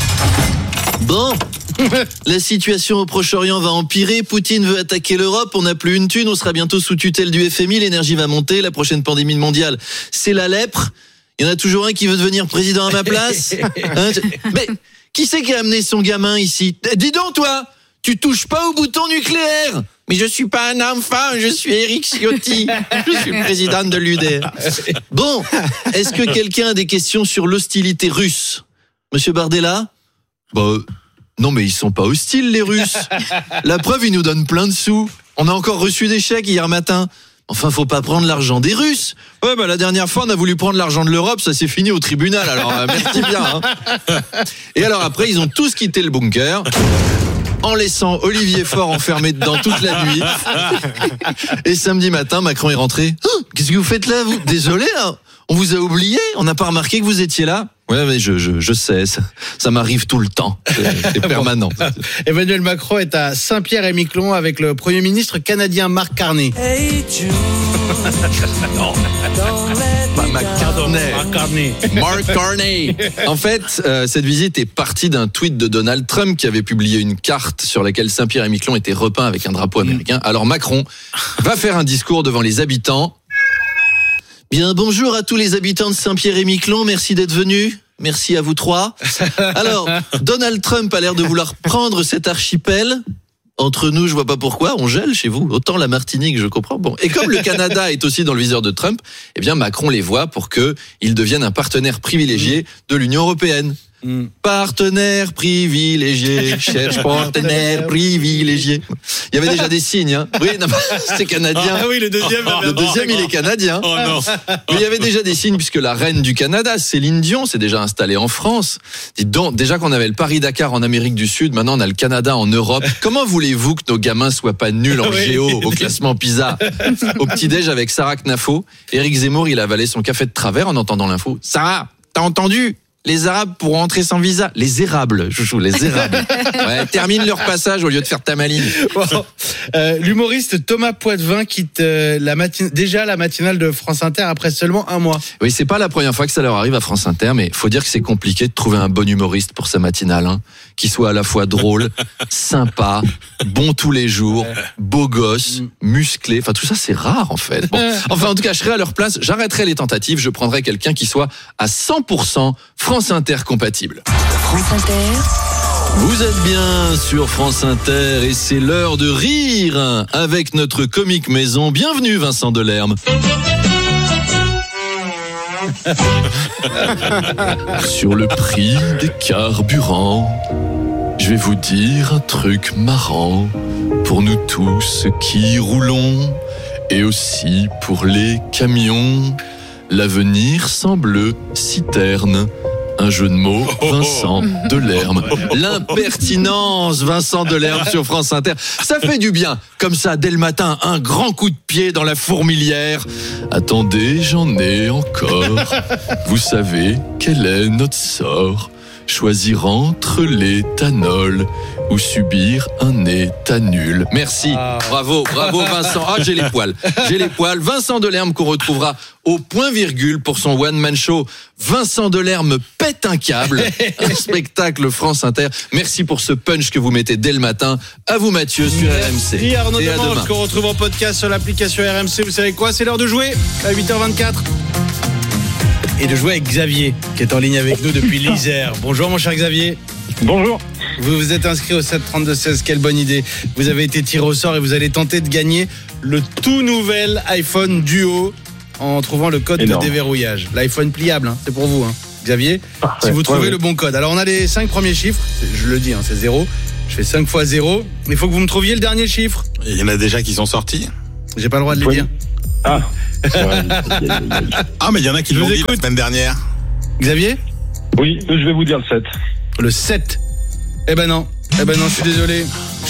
Speaker 2: Bon, la situation au Proche-Orient va empirer, Poutine veut attaquer l'Europe, on n'a plus une thune, on sera bientôt sous tutelle du FMI, l'énergie va monter, la prochaine pandémie mondiale, c'est la lèpre. Il y en a toujours un qui veut devenir président à ma place. Mais qui c'est qui a amené son gamin ici? Dis donc toi, tu touches pas au bouton nucléaire. Mais je suis pas un enfant, je suis Éric Ciotti. Je suis le président de l'UDR. Bon, est-ce que quelqu'un a des questions sur l'hostilité russe? Monsieur Bardella? Bah, non, mais ils sont pas hostiles, les Russes. La preuve, ils nous donnent plein de sous. On a encore reçu des chèques hier matin. Enfin, faut pas prendre l'argent des Russes. Ouais, bah, la dernière fois, on a voulu prendre l'argent de l'Europe, ça s'est fini au tribunal. Alors, merci bien, hein. Et alors après, ils ont tous quitté le bunker, en laissant Olivier Faure enfermé dedans toute la nuit. Et samedi matin, Macron est rentré. Oh, qu'est-ce que vous faites là, vous? Désolé, hein. On vous a oublié, on n'a pas remarqué que vous étiez là. Ouais, mais je sais, ça m'arrive tout le temps. C'est permanent.
Speaker 3: Emmanuel Macron est à Saint-Pierre-et-Miquelon avec le Premier ministre canadien Mark Carney.
Speaker 2: Non, pas McCartney. Mark Carney. En fait, cette visite est partie d'un tweet de Donald Trump qui avait publié une carte sur laquelle Saint-Pierre-et-Miquelon était repeint avec un drapeau américain. Alors Macron va faire un discours devant les habitants. Bien, bonjour à tous les habitants de Saint-Pierre-et-Miquelon, merci d'être venus. Merci à vous trois. Alors, Donald Trump a l'air de vouloir prendre cet archipel. Entre nous, je vois pas pourquoi, on gèle chez vous. Autant la Martinique, je comprends. Bon, et comme le Canada est aussi dans le viseur de Trump, eh bien Macron les voit pour que il devienne un partenaire privilégié de l'Union européenne. Partenaire privilégié, cherche partenaire privilégié. Il y avait déjà des signes, hein. Oui, non, c'est canadien.
Speaker 3: Ah oui, le deuxième.
Speaker 2: Il est canadien.
Speaker 20: Oh non.
Speaker 2: Mais il y avait déjà des signes puisque la reine du Canada, Céline Dion, s'est déjà installée en France. Dites donc, déjà qu'on avait le Paris-Dakar en Amérique du Sud, maintenant on a le Canada en Europe. Comment voulez-vous que nos gamins soient pas nuls en géo au classement PISA? Au petit-déj avec Sarah Knafo, Éric Zemmour, il a avalé son café de travers en entendant l'info. Sarah, t'as entendu? Les Arabes pourront entrer sans visa. Les érables, chouchou, les érables. Ouais, termine leur passage au lieu de faire ta maline.
Speaker 3: Bon, l'humoriste Thomas Poitvin quitte déjà la matinale de France Inter après seulement un mois.
Speaker 2: Oui, c'est pas la première fois que ça leur arrive à France Inter, mais faut dire que c'est compliqué de trouver un bon humoriste pour sa matinale, hein, qui soit à la fois drôle, sympa, bon tous les jours, beau gosse, musclé. Enfin, tout ça, c'est rare en fait. Bon, enfin, en tout cas, je serais à leur place, j'arrêterai les tentatives, je prendrai quelqu'un qui soit à 100% France Inter compatible.
Speaker 1: France Inter.
Speaker 2: Vous êtes bien sur France Inter et c'est l'heure de rire avec notre comique maison. Bienvenue Vincent Delerme. Sur le prix des carburants, je vais vous dire un truc marrant pour nous tous qui roulons et aussi pour les camions. L'avenir semble si terne. Un jeu de mots, Vincent Delerme. L'impertinence, Vincent Delerme sur France Inter. Ça fait du bien. Comme ça, dès le matin, un grand coup de pied dans la fourmilière. Attendez, j'en ai encore. Vous savez quel est notre sort? Choisir entre l'éthanol ou subir un état nul. Merci. Bravo Vincent. Ah, j'ai les poils. Vincent Delerme qu'on retrouvera au point virgule pour son one-man show. Vincent Delerme pète un câble. Un spectacle France Inter. Merci pour ce punch que vous mettez dès le matin. À vous Mathieu sur RMC.
Speaker 3: Et Arnaud
Speaker 2: à
Speaker 3: Demange
Speaker 2: demain.
Speaker 3: qu'on retrouve en podcast sur l'application RMC. Vous savez quoi? C'est l'heure de jouer à 8h24. Et de jouer avec Xavier, qui est en ligne avec nous depuis l'Isère. Bonjour mon cher Xavier.
Speaker 5: Bonjour.
Speaker 3: Vous vous êtes inscrit au 732-16, quelle bonne idée. Vous avez été tiré au sort et vous allez tenter de gagner le tout nouvel iPhone Duo en trouvant le code de déverrouillage. L'iPhone pliable, hein, c'est pour vous, hein, Xavier.
Speaker 5: Parfait.
Speaker 3: Si vous trouvez le bon code. Alors on a les 5 premiers chiffres, je le dis, hein, c'est 0. Je fais 5 fois 0. Il faut que vous me trouviez le dernier chiffre.
Speaker 20: Il y en a déjà qui sont sortis.
Speaker 3: J'ai pas le droit de les dire.
Speaker 5: Ah.
Speaker 20: Ah, mais il y en a qui l'ont dit la semaine dernière.
Speaker 3: Xavier?
Speaker 5: Oui, je vais vous dire le 7.
Speaker 3: Le 7. Eh ben non, je suis désolé.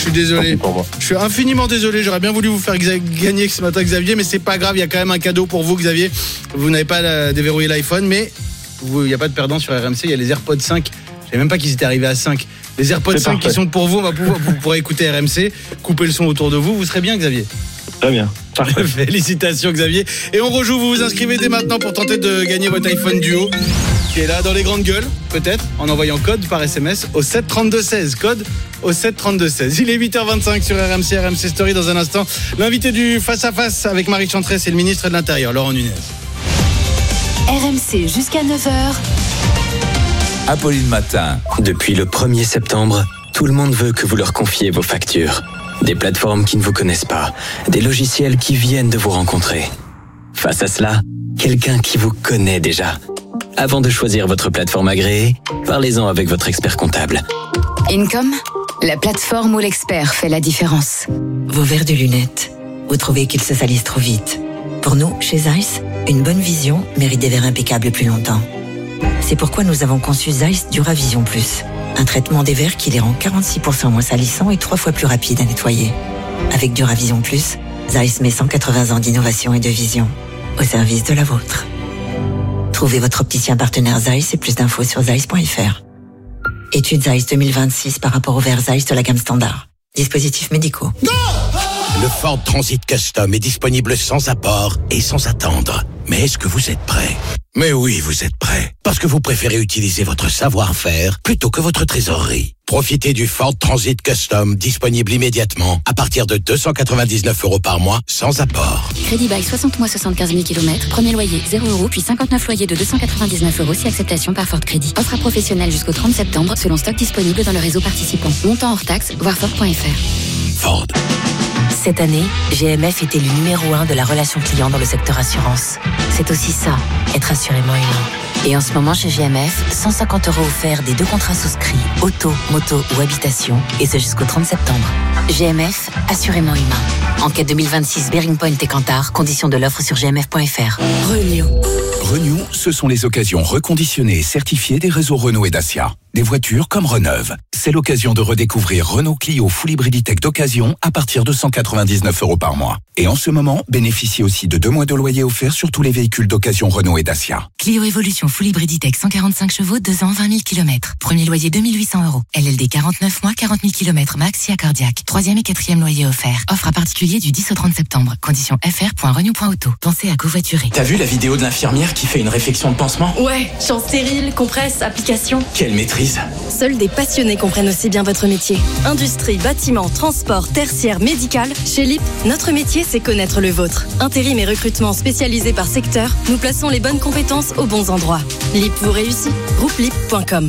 Speaker 3: Je suis infiniment désolé. J'aurais bien voulu vous faire gagner ce matin, Xavier, mais c'est pas grave. Il y a quand même un cadeau pour vous, Xavier. Vous n'avez pas déverrouillé l'iPhone, mais il n'y a pas de perdant sur RMC. Il y a les AirPods 5. Je savais même pas qu'ils étaient arrivés à 5. Les AirPods 5 qui sont pour vous. Vous pourrez écouter RMC, couper le son autour de vous. Vous serez bien, Xavier?
Speaker 5: Très bien. Parfait.
Speaker 3: Félicitations, Xavier. Et on rejoue. Vous vous inscrivez dès maintenant pour tenter de gagner votre iPhone Duo, qui est là dans les grandes gueules, peut-être, en envoyant code par SMS au 732-16. Code au 732-16. Il est 8h25 sur RMC Story. Dans un instant, l'invité du face-à-face avec Marie Chantrey, c'est le ministre de l'Intérieur, Laurent Nunez.
Speaker 1: RMC jusqu'à 9h.
Speaker 4: Apolline Matin.
Speaker 7: Depuis le 1er septembre, tout le monde veut que vous leur confiez vos factures. Des plateformes qui ne vous connaissent pas, des logiciels qui viennent de vous rencontrer. Face à cela, quelqu'un qui vous connaît déjà. Avant de choisir votre plateforme agréée, parlez-en avec votre expert comptable.
Speaker 1: Income, la plateforme où l'expert fait la différence.
Speaker 11: Vos verres de lunettes, vous trouvez qu'ils se salissent trop vite. Pour nous, chez Zeiss, une bonne vision mérite des verres impeccables plus longtemps. C'est pourquoi nous avons conçu Zeiss Duravision Plus. Un traitement des verres qui les rend 46% moins salissants et 3 fois plus rapides à nettoyer. Avec Duravision Plus, Zeiss met 180 ans d'innovation et de vision au service de la vôtre. Trouvez votre opticien partenaire Zeiss et plus d'infos sur zeiss.fr. Étude Zeiss 2026 par rapport aux verres Zeiss de la gamme standard. Dispositifs médicaux.
Speaker 10: Le Ford Transit Custom est disponible sans apport et sans attendre. Mais est-ce que vous êtes prêts? Mais oui, vous êtes prêts. Parce que vous préférez utiliser votre savoir-faire plutôt que votre trésorerie. Profitez du Ford Transit Custom disponible immédiatement à partir de 299 € par mois sans apport.
Speaker 22: Crédit bail 60 mois 75 000 km. Premier loyer 0 €, puis 59 loyers de 299 € si acceptation par Ford Crédit. Offre à professionnels jusqu'au 30 septembre selon stock disponible dans le réseau participant. Montant hors taxe, voir Ford.fr.
Speaker 10: Ford.
Speaker 11: Cette année, GMF était le numéro 1 de la relation client dans le secteur assurance. C'est aussi ça, être assurément humain. Et en ce moment, chez GMF, 150 € offerts des 2 contrats souscrits, auto, moto ou habitation, et ce jusqu'au 30 septembre. GMF, assurément humain. Enquête 2026, Bearing Point et Kantar, conditions de l'offre sur gmf.fr.
Speaker 6: Renew. Renew, ce sont les occasions reconditionnées et certifiées des réseaux Renault et Dacia. Des voitures comme Reneuve. C'est l'occasion de redécouvrir Renault Clio Full Hybrid Tech d'occasion à partir de 199 € par mois. Et en ce moment, bénéficiez aussi de 2 mois de loyer offerts sur tous les véhicules d'occasion Renault et Dacia.
Speaker 11: Clio Evolution Full Hybrid Tech 145 chevaux, 2 ans, 20 000 km. Premier loyer 2 800 €. LLD 49 mois, 40 000 km max, SIA cardiaque. 3e et 4e loyer offert. Offre à particulier du 10 au 30 septembre. Conditions fr.renew.auto. Pensez à covoiturer.
Speaker 12: T'as vu la vidéo de l'infirmière qui fait une réflexion de pansement ?
Speaker 18: Ouais, champ stérile, compresse, application.
Speaker 12: Quelle maîtrise.
Speaker 18: Seuls des passionnés comprennent aussi bien votre métier. Industrie, bâtiment, transport, tertiaire, médical. Chez LIP, notre métier, c'est connaître le vôtre. Intérim et recrutement spécialisés par secteur, nous plaçons les bonnes compétences aux bons endroits. LIP vous réussit. Groupe-LIP.com.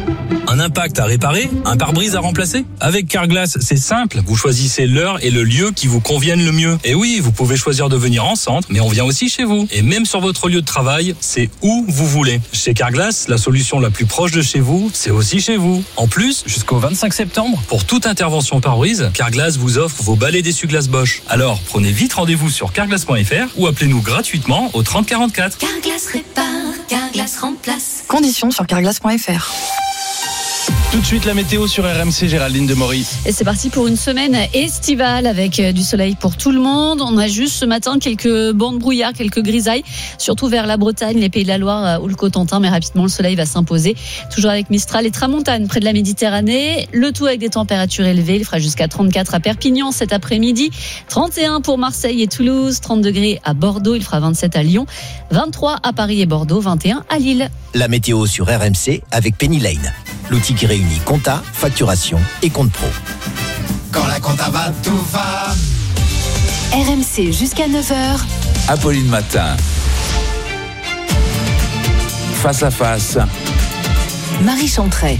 Speaker 21: Un impact à réparer, un pare-brise à remplacer. Avec Carglass, c'est simple. Vous choisissez l'heure et le lieu qui vous conviennent le mieux. Et oui, vous pouvez choisir de venir en centre, mais on vient aussi chez vous. Et même sur votre lieu de travail, c'est où vous voulez. Chez Carglass, la solution la plus proche de chez vous, c'est aussi chez vous. En plus, jusqu'au 25 septembre, pour toute intervention pare-brise, Carglass vous offre vos balais d'essuie-glace Bosch. Alors, prenez vite rendez-vous sur carglass.fr ou appelez-nous gratuitement au 30 44.
Speaker 18: Carglass répare, Carglass remplace. Conditions sur carglass.fr.
Speaker 3: Tout de suite la météo sur RMC, Géraldine de Maurice.
Speaker 23: Et c'est parti pour une semaine estivale avec du soleil pour tout le monde. On a juste ce matin quelques bancs de brouillard, quelques grisailles, surtout vers la Bretagne, les Pays de la Loire ou le Cotentin, mais rapidement le soleil va s'imposer. Toujours avec Mistral et Tramontane près de la Méditerranée. Le tout avec des températures élevées. Il fera jusqu'à 34 à Perpignan cet après-midi, 31 pour Marseille et Toulouse, 30 degrés à Bordeaux, il fera 27 à Lyon, 23 à Paris et Bordeaux, 21 à Lille.
Speaker 24: La météo sur RMC avec Penny Lane. L'outil qui réunit compta, facturation et compte pro.
Speaker 25: Quand la compta va, tout va.
Speaker 9: RMC jusqu'à 9h.
Speaker 15: Apolline Matin. Face à face.
Speaker 9: Marie Chantret.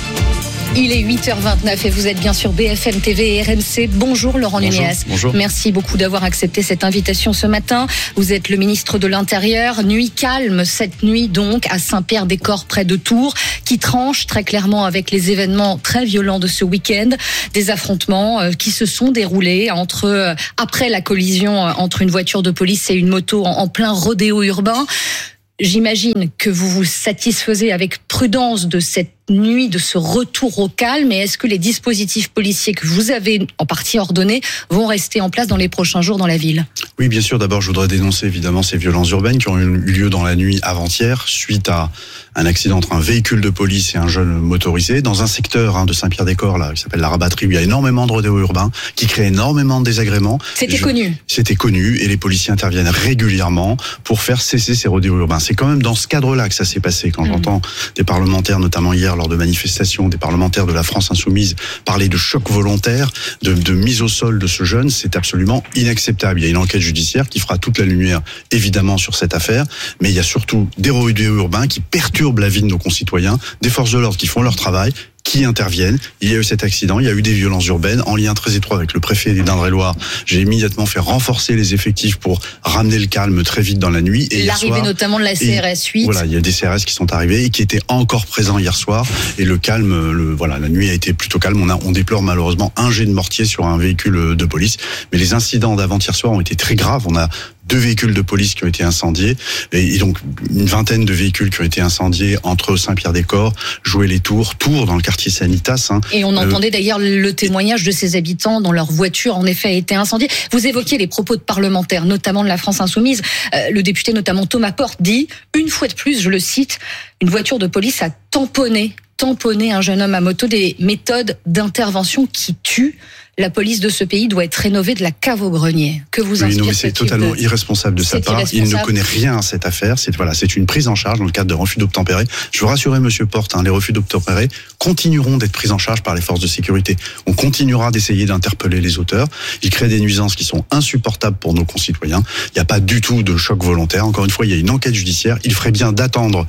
Speaker 18: Il est 8h29 et vous êtes bien sur BFM TV et RMC. Bonjour Laurent Nunez.
Speaker 2: Bonjour.
Speaker 18: Merci beaucoup d'avoir accepté cette invitation ce matin. Vous êtes le ministre de l'Intérieur. Nuit calme cette nuit donc à Saint-Pierre-des-Corps près de Tours, qui tranche très clairement avec les événements très violents de ce week-end. Des affrontements qui se sont déroulés après la collision entre une voiture de police et une moto en plein rodéo urbain. J'imagine que vous vous satisfaisez avec prudence de cette nuit, de ce retour au calme. Mais est-ce que les dispositifs policiers que vous avez en partie ordonnés vont rester en place dans les prochains jours dans la ville ?
Speaker 26: Oui, bien sûr. D'abord, je voudrais dénoncer évidemment ces violences urbaines qui ont eu lieu dans la nuit avant-hier suite à un accident entre un véhicule de police et un jeune motorisé dans un secteur de Saint-Pierre-des-Corps là, qui s'appelle la Rabatterie, où il y a énormément de rodéos urbains qui créent énormément de désagréments. C'était connu et les policiers interviennent régulièrement pour faire cesser ces rodéos urbains. C'est quand même dans ce cadre-là que ça s'est passé. Quand j'entends des parlementaires, notamment hier lors de manifestations, des parlementaires de la France Insoumise parler de choc volontaire, de mise au sol de ce jeune, c'est absolument inacceptable. Il y a une enquête judiciaire qui fera toute la lumière évidemment sur cette affaire, mais il y a surtout des rodéos urbains qui perturbent la vie de nos concitoyens, des forces de l'ordre qui font leur travail, qui interviennent. Il y a eu cet accident, il y a eu des violences urbaines. En lien très étroit avec le préfet d'Indre-et-Loire, j'ai immédiatement fait renforcer les effectifs pour ramener le calme très vite dans la nuit. Et
Speaker 18: l'arrivée notamment de la CRS 8.
Speaker 26: Voilà, il y a des CRS qui sont arrivés et qui étaient encore présents hier soir. Et le calme, la nuit a été plutôt calme. On déplore malheureusement un jet de mortier sur un véhicule de police. Mais les incidents d'avant-hier soir ont été très graves. On a 2 véhicules de police qui ont été incendiés et donc une vingtaine de véhicules qui ont été incendiés entre Saint-Pierre-des-Corps, Joué-les-Tours, Tours dans le quartier Sanitas.
Speaker 18: Et on entendait d'ailleurs le témoignage de ces habitants dont leur voiture en effet a été incendiée. Vous évoquiez les propos de parlementaires, notamment de la France Insoumise. Le député notamment Thomas Porte dit, une fois de plus, je le cite, une voiture de police a tamponné un jeune homme à moto, des méthodes d'intervention qui tuent. La police de ce pays doit être rénovée de la cave au grenier. Que vous inspire
Speaker 26: mais c'est totalement irresponsable de sa part. Il ne connaît rien à cette affaire. C'est une prise en charge dans le cadre de refus d'obtempérer. Je veux rassurer Monsieur Porte, les refus d'obtempérer continueront d'être pris en charge par les forces de sécurité. On continuera d'essayer d'interpeller les auteurs. Ils créent des nuisances qui sont insupportables pour nos concitoyens. Il n'y a pas du tout de choc volontaire. Encore une fois, il y a une enquête judiciaire. Il ferait bien d'attendre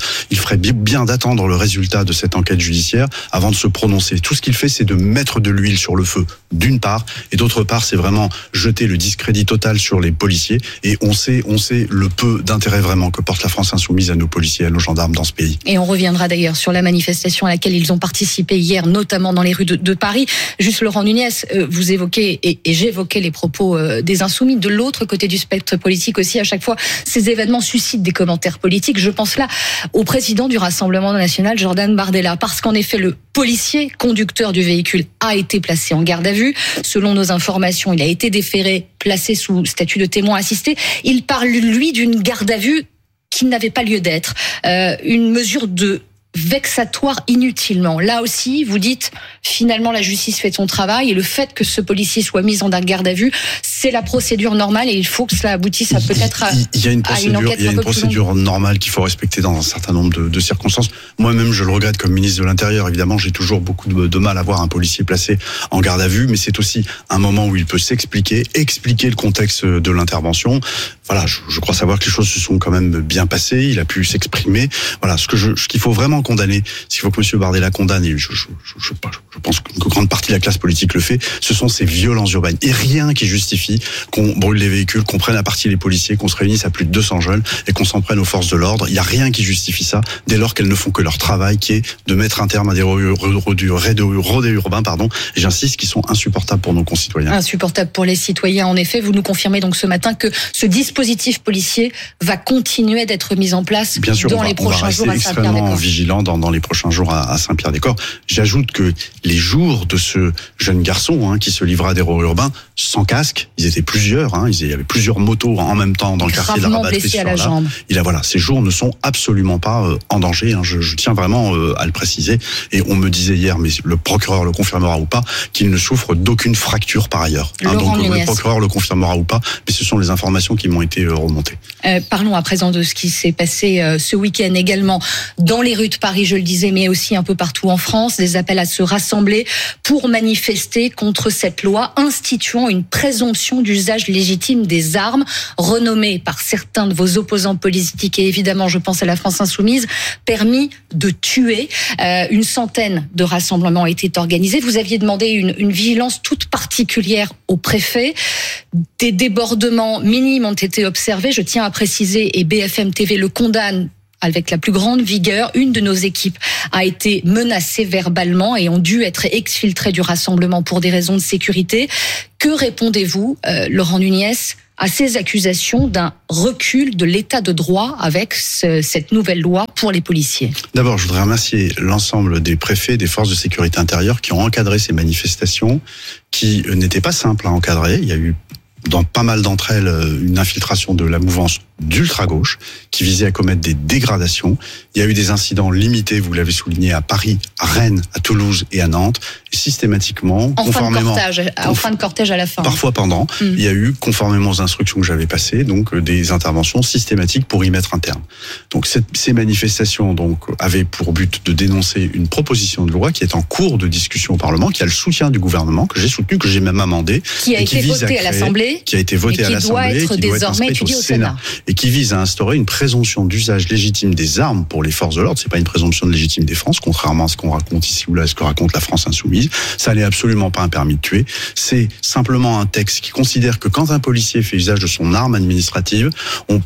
Speaker 26: le résultat de cette enquête judiciaire avant de se prononcer. Tout ce qu'il fait, c'est de mettre de l'huile sur le feu, d'une part. Et d'autre part, c'est vraiment jeter le discrédit total sur les policiers. Et on sait le peu d'intérêt vraiment que porte la France insoumise à nos policiers, à nos gendarmes dans ce pays.
Speaker 18: Et on reviendra d'ailleurs sur la manifestation à laquelle ils ont participé hier, notamment dans les rues de Paris. Juste Laurent Nunez, vous évoquez et j'évoquais les propos des insoumis. De l'autre côté du spectre politique aussi, à chaque fois, ces événements suscitent des commentaires politiques. Je pense là au président du Rassemblement national, Jordan Bardella, parce qu'en effet, le policier conducteur du véhicule a été placé en garde à vue. Selon nos informations, il a été déféré, placé sous statut de témoin assisté. Il parle, lui, d'une garde à vue qui n'avait pas lieu d'être. Une mesure de vexatoire inutilement. Là aussi, vous dites, finalement, la justice fait son travail et le fait que ce policier soit mis en garde à vue, c'est la procédure normale et il faut que cela aboutisse à peut-être à une enquête.
Speaker 26: Il y a une procédure normale qu'il faut respecter dans un certain nombre de circonstances. Moi-même, je le regrette comme ministre de l'Intérieur. Évidemment, j'ai toujours beaucoup de mal à voir un policier placé en garde à vue, mais c'est aussi un moment où il peut expliquer le contexte de l'intervention. Voilà, je crois savoir que les choses se sont quand même bien passées. Il a pu s'exprimer. Voilà, ce qu'il faut vraiment condamner, ce qu'il faut que M. Bardella condamne, et je pense qu'une grande partie de la classe politique le fait, ce sont ces violences urbaines. Et rien qui justifie qu'on brûle les véhicules, qu'on prenne à partie les policiers, qu'on se réunisse à plus de 200 jeunes et qu'on s'en prenne aux forces de l'ordre. Il n'y a rien qui justifie ça, dès lors qu'elles ne font que leur travail, qui est de mettre un terme à des rodéos urbains, et j'insiste, qui sont insupportables pour nos concitoyens.
Speaker 18: Insupportables pour les citoyens, en effet. Vous nous confirmez donc ce matin que ce dispositif policier va continuer d'être mis en place dans les prochains jours à Saint-Pierre-des-Corps.
Speaker 26: Extrêmement vigilant dans les prochains jours à Saint-Pierre-des-Corps. J'ajoute que les jours de ce jeune garçon qui se livra à des rodéos urbains sans casque, ils étaient plusieurs, il y avait plusieurs motos en même temps dans le quartier de la Rabatterie. Ces jours ne sont absolument pas en danger. Je tiens vraiment à le préciser. Et on me disait hier, mais le procureur le confirmera ou pas, qu'il ne souffre d'aucune fracture par ailleurs. Donc le procureur le confirmera ou pas, mais ce sont les informations qui m'ont été remontées.
Speaker 18: Parlons à présent de ce qui s'est passé ce week-end également dans les rues de Paris, je le disais, mais aussi un peu partout en France, des appels à se rassembler pour manifester contre cette loi instituant une présomption d'usage légitime des armes, renommée par certains de vos opposants politiques, et évidemment, je pense à la France insoumise, permis de tuer. Une centaine de rassemblements ont été organisés. Vous aviez demandé une vigilance toute particulière au préfet. Des débordements minimes ont été observés. Je tiens à préciser, et BFM TV le condamne avec la plus grande vigueur, une de nos équipes a été menacée verbalement et ont dû être exfiltrées du rassemblement pour des raisons de sécurité. Que répondez-vous, Laurent Nunez, à ces accusations d'un recul de l'état de droit avec cette nouvelle loi pour les policiers?
Speaker 26: D'abord, je voudrais remercier l'ensemble des préfets, des forces de sécurité intérieure qui ont encadré ces manifestations qui n'étaient pas simples à encadrer. Il y a eu dans pas mal d'entre elles une infiltration de la mouvance d'ultra-gauche qui visait à commettre des dégradations. Il y a eu des incidents limités, vous l'avez souligné, à Paris, à Rennes, à Toulouse et à Nantes. Et systématiquement,
Speaker 18: en fin de cortège à la fin.
Speaker 26: Parfois pendant, il y a eu, conformément aux instructions que j'avais passées, donc des interventions systématiques pour y mettre un terme. Donc ces manifestations avaient pour but de dénoncer une proposition de loi qui est en cours de discussion au Parlement, qui a le soutien du gouvernement, que j'ai soutenu, que j'ai même amendé.
Speaker 18: Qui a été voté à l'Assemblée.
Speaker 26: Qui a été voté à l'Assemblée,
Speaker 18: qui doit être désormais étudié au Sénat.
Speaker 26: Et qui vise à instaurer une présomption d'usage légitime des armes pour les forces de l'ordre. C'est pas une présomption de légitime défense, contrairement à ce qu'on raconte ici ou là, à ce que raconte la France insoumise. Ça n'est absolument pas un permis de tuer. C'est simplement un texte qui considère que quand un policier fait usage de son arme administrative, on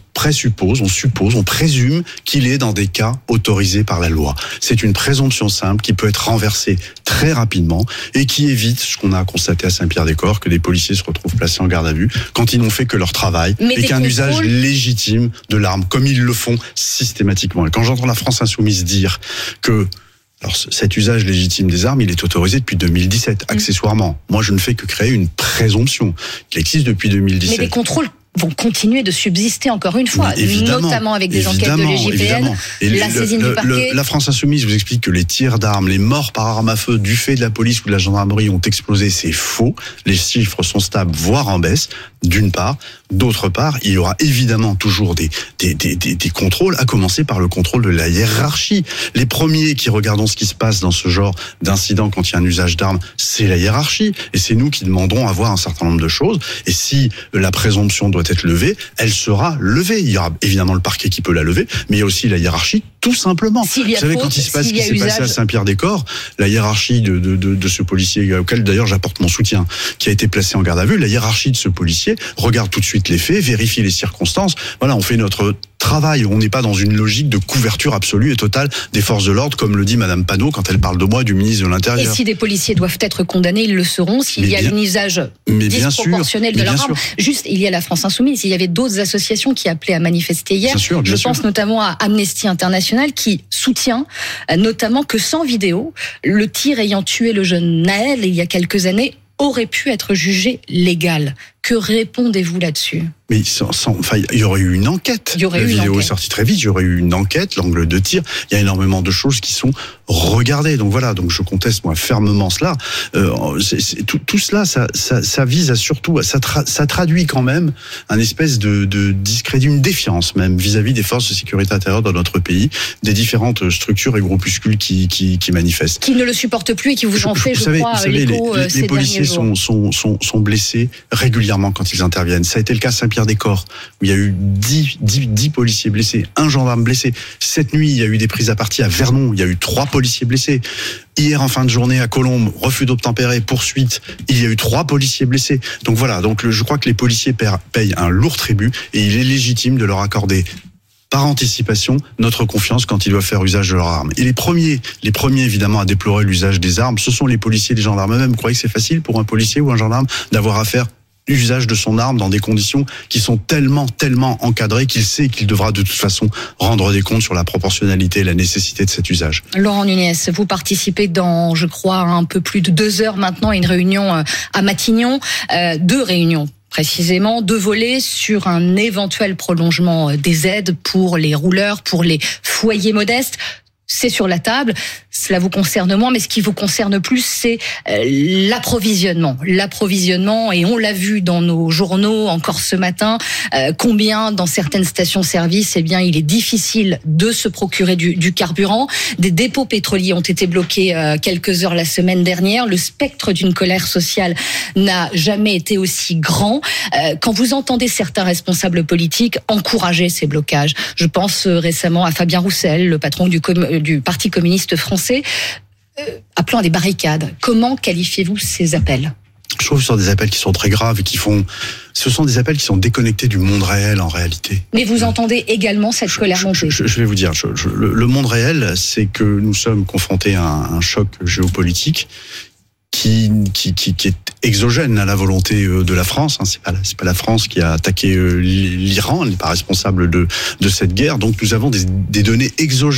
Speaker 26: présume qu'il est dans des cas autorisés par la loi. C'est une présomption simple qui peut être renversée très rapidement et qui évite ce qu'on a constaté à Saint-Pierre-des-Corps, que des policiers se retrouvent placés en garde à vue quand ils n'ont fait que leur travail et qu'un usage légitime de l'arme, comme ils le font systématiquement. Et quand j'entends la France insoumise dire que cet usage légitime des armes, il est autorisé depuis 2017, accessoirement. Moi, je ne fais que créer une présomption. Il existe depuis 2017.
Speaker 18: Mais des contrôles vont continuer de subsister encore une fois, notamment avec des enquêtes de l'IGPN, la saisine du parquet.
Speaker 26: La France insoumise vous explique que les tirs d'armes, les morts par arme à feu du fait de la police ou de la gendarmerie ont explosé. C'est faux. Les chiffres sont stables, voire en baisse. d'une part. D'autre part, il y aura évidemment toujours des contrôles, à commencer par le contrôle de la hiérarchie. Les premiers qui regardons ce qui se passe dans ce genre d'incident quand il y a un usage d'armes, c'est la hiérarchie. Et c'est nous qui demandons à voir un certain nombre de choses. Et si la présomption doit être levée, elle sera levée. Il y aura évidemment le parquet qui peut la lever, mais il y a aussi la hiérarchie, tout simplement. Vous savez, quand il se passe ce qui s'est passé à Saint-Pierre-des-Corps, la hiérarchie de ce policier, auquel d'ailleurs j'apporte mon soutien, qui a été placé en garde à vue, la hiérarchie de ce policier regarde tout de suite les faits, vérifie les circonstances. Voilà, on fait notre travail. On n'est pas dans une logique de couverture absolue et totale des forces de l'ordre, comme le dit Madame Panot quand elle parle de moi, du ministre de l'Intérieur.
Speaker 18: Et si des policiers doivent être condamnés, ils le seront s'il y a un usage disproportionnel de leur arme. Juste, il y a la France Insoumise. Il y avait d'autres associations qui appelaient à manifester hier. Je pense notamment à Amnesty International qui soutient notamment que sans vidéo, le tir ayant tué le jeune Naël il y a quelques années aurait pu être jugé légal. Que répondez-vous là-dessus ?
Speaker 26: Mais il y aurait eu une enquête. La vidéo est sortie très vite. Il y aurait eu une enquête, l'angle de tir. Il y a énormément de choses qui sont regardées. Donc voilà. Donc je conteste moi fermement cela. Tout cela, ça vise à surtout, ça traduit quand même un espèce de discrédit, une défiance même vis-à-vis des forces de sécurité intérieure dans notre pays, des différentes structures et groupuscules qui manifestent.
Speaker 18: Qui ne le supportent plus et qui vous en fait, je crois, l'écho.
Speaker 26: Les policiers sont blessés régulièrement quand ils interviennent. Ça a été le cas à Saint-Pierre-des-Corps, où il y a eu 10 policiers blessés, un gendarme blessé. Cette nuit, il y a eu des prises à partie à Vernon, il y a eu 3 policiers blessés. Hier, en fin de journée, à Colombes, refus d'obtempérer, poursuite, il y a eu 3 policiers blessés. Donc voilà, je crois que les policiers payent un lourd tribut et il est légitime de leur accorder par anticipation notre confiance quand ils doivent faire usage de leurs armes. Et les premiers évidemment à déplorer l'usage des armes, ce sont les policiers et les gendarmes eux-mêmes. Vous croyez que c'est facile pour un policier ou un gendarme d'avoir à faire usage de son arme dans des conditions qui sont tellement encadrées qu'il sait qu'il devra de toute façon rendre des comptes sur la proportionnalité et la nécessité de cet usage.
Speaker 18: Laurent Nunez, vous participez dans, je crois, un peu plus de 2 heures maintenant à une réunion à Matignon, 2 réunions. Précisément, 2 volets sur un éventuel prolongement des aides pour les rouleurs, pour les foyers modestes. C'est sur la table, cela vous concerne moins, mais ce qui vous concerne plus, c'est l'approvisionnement. L'approvisionnement, et on l'a vu dans nos journaux encore ce matin, combien dans certaines stations-service, il est difficile de se procurer du carburant. Des dépôts pétroliers ont été bloqués quelques heures la semaine dernière. Le spectre d'une colère sociale n'a jamais été aussi grand. Quand vous entendez certains responsables politiques encourager ces blocages, je pense récemment à Fabien Roussel, le patron du Parti communiste français, appelant à des barricades. Comment qualifiez-vous ces appels ?
Speaker 26: Je trouve que ce sont des appels qui sont très graves et ce sont des appels qui sont déconnectés du monde réel en réalité.
Speaker 18: Mais vous entendez également cette colère montée.
Speaker 26: Je vais vous dire, le monde réel, c'est que nous sommes confrontés à un choc géopolitique qui est exogène à la volonté de la France. C'est pas la France qui a attaqué l'Iran, elle n'est pas responsable de cette guerre. Donc nous avons des données exogènes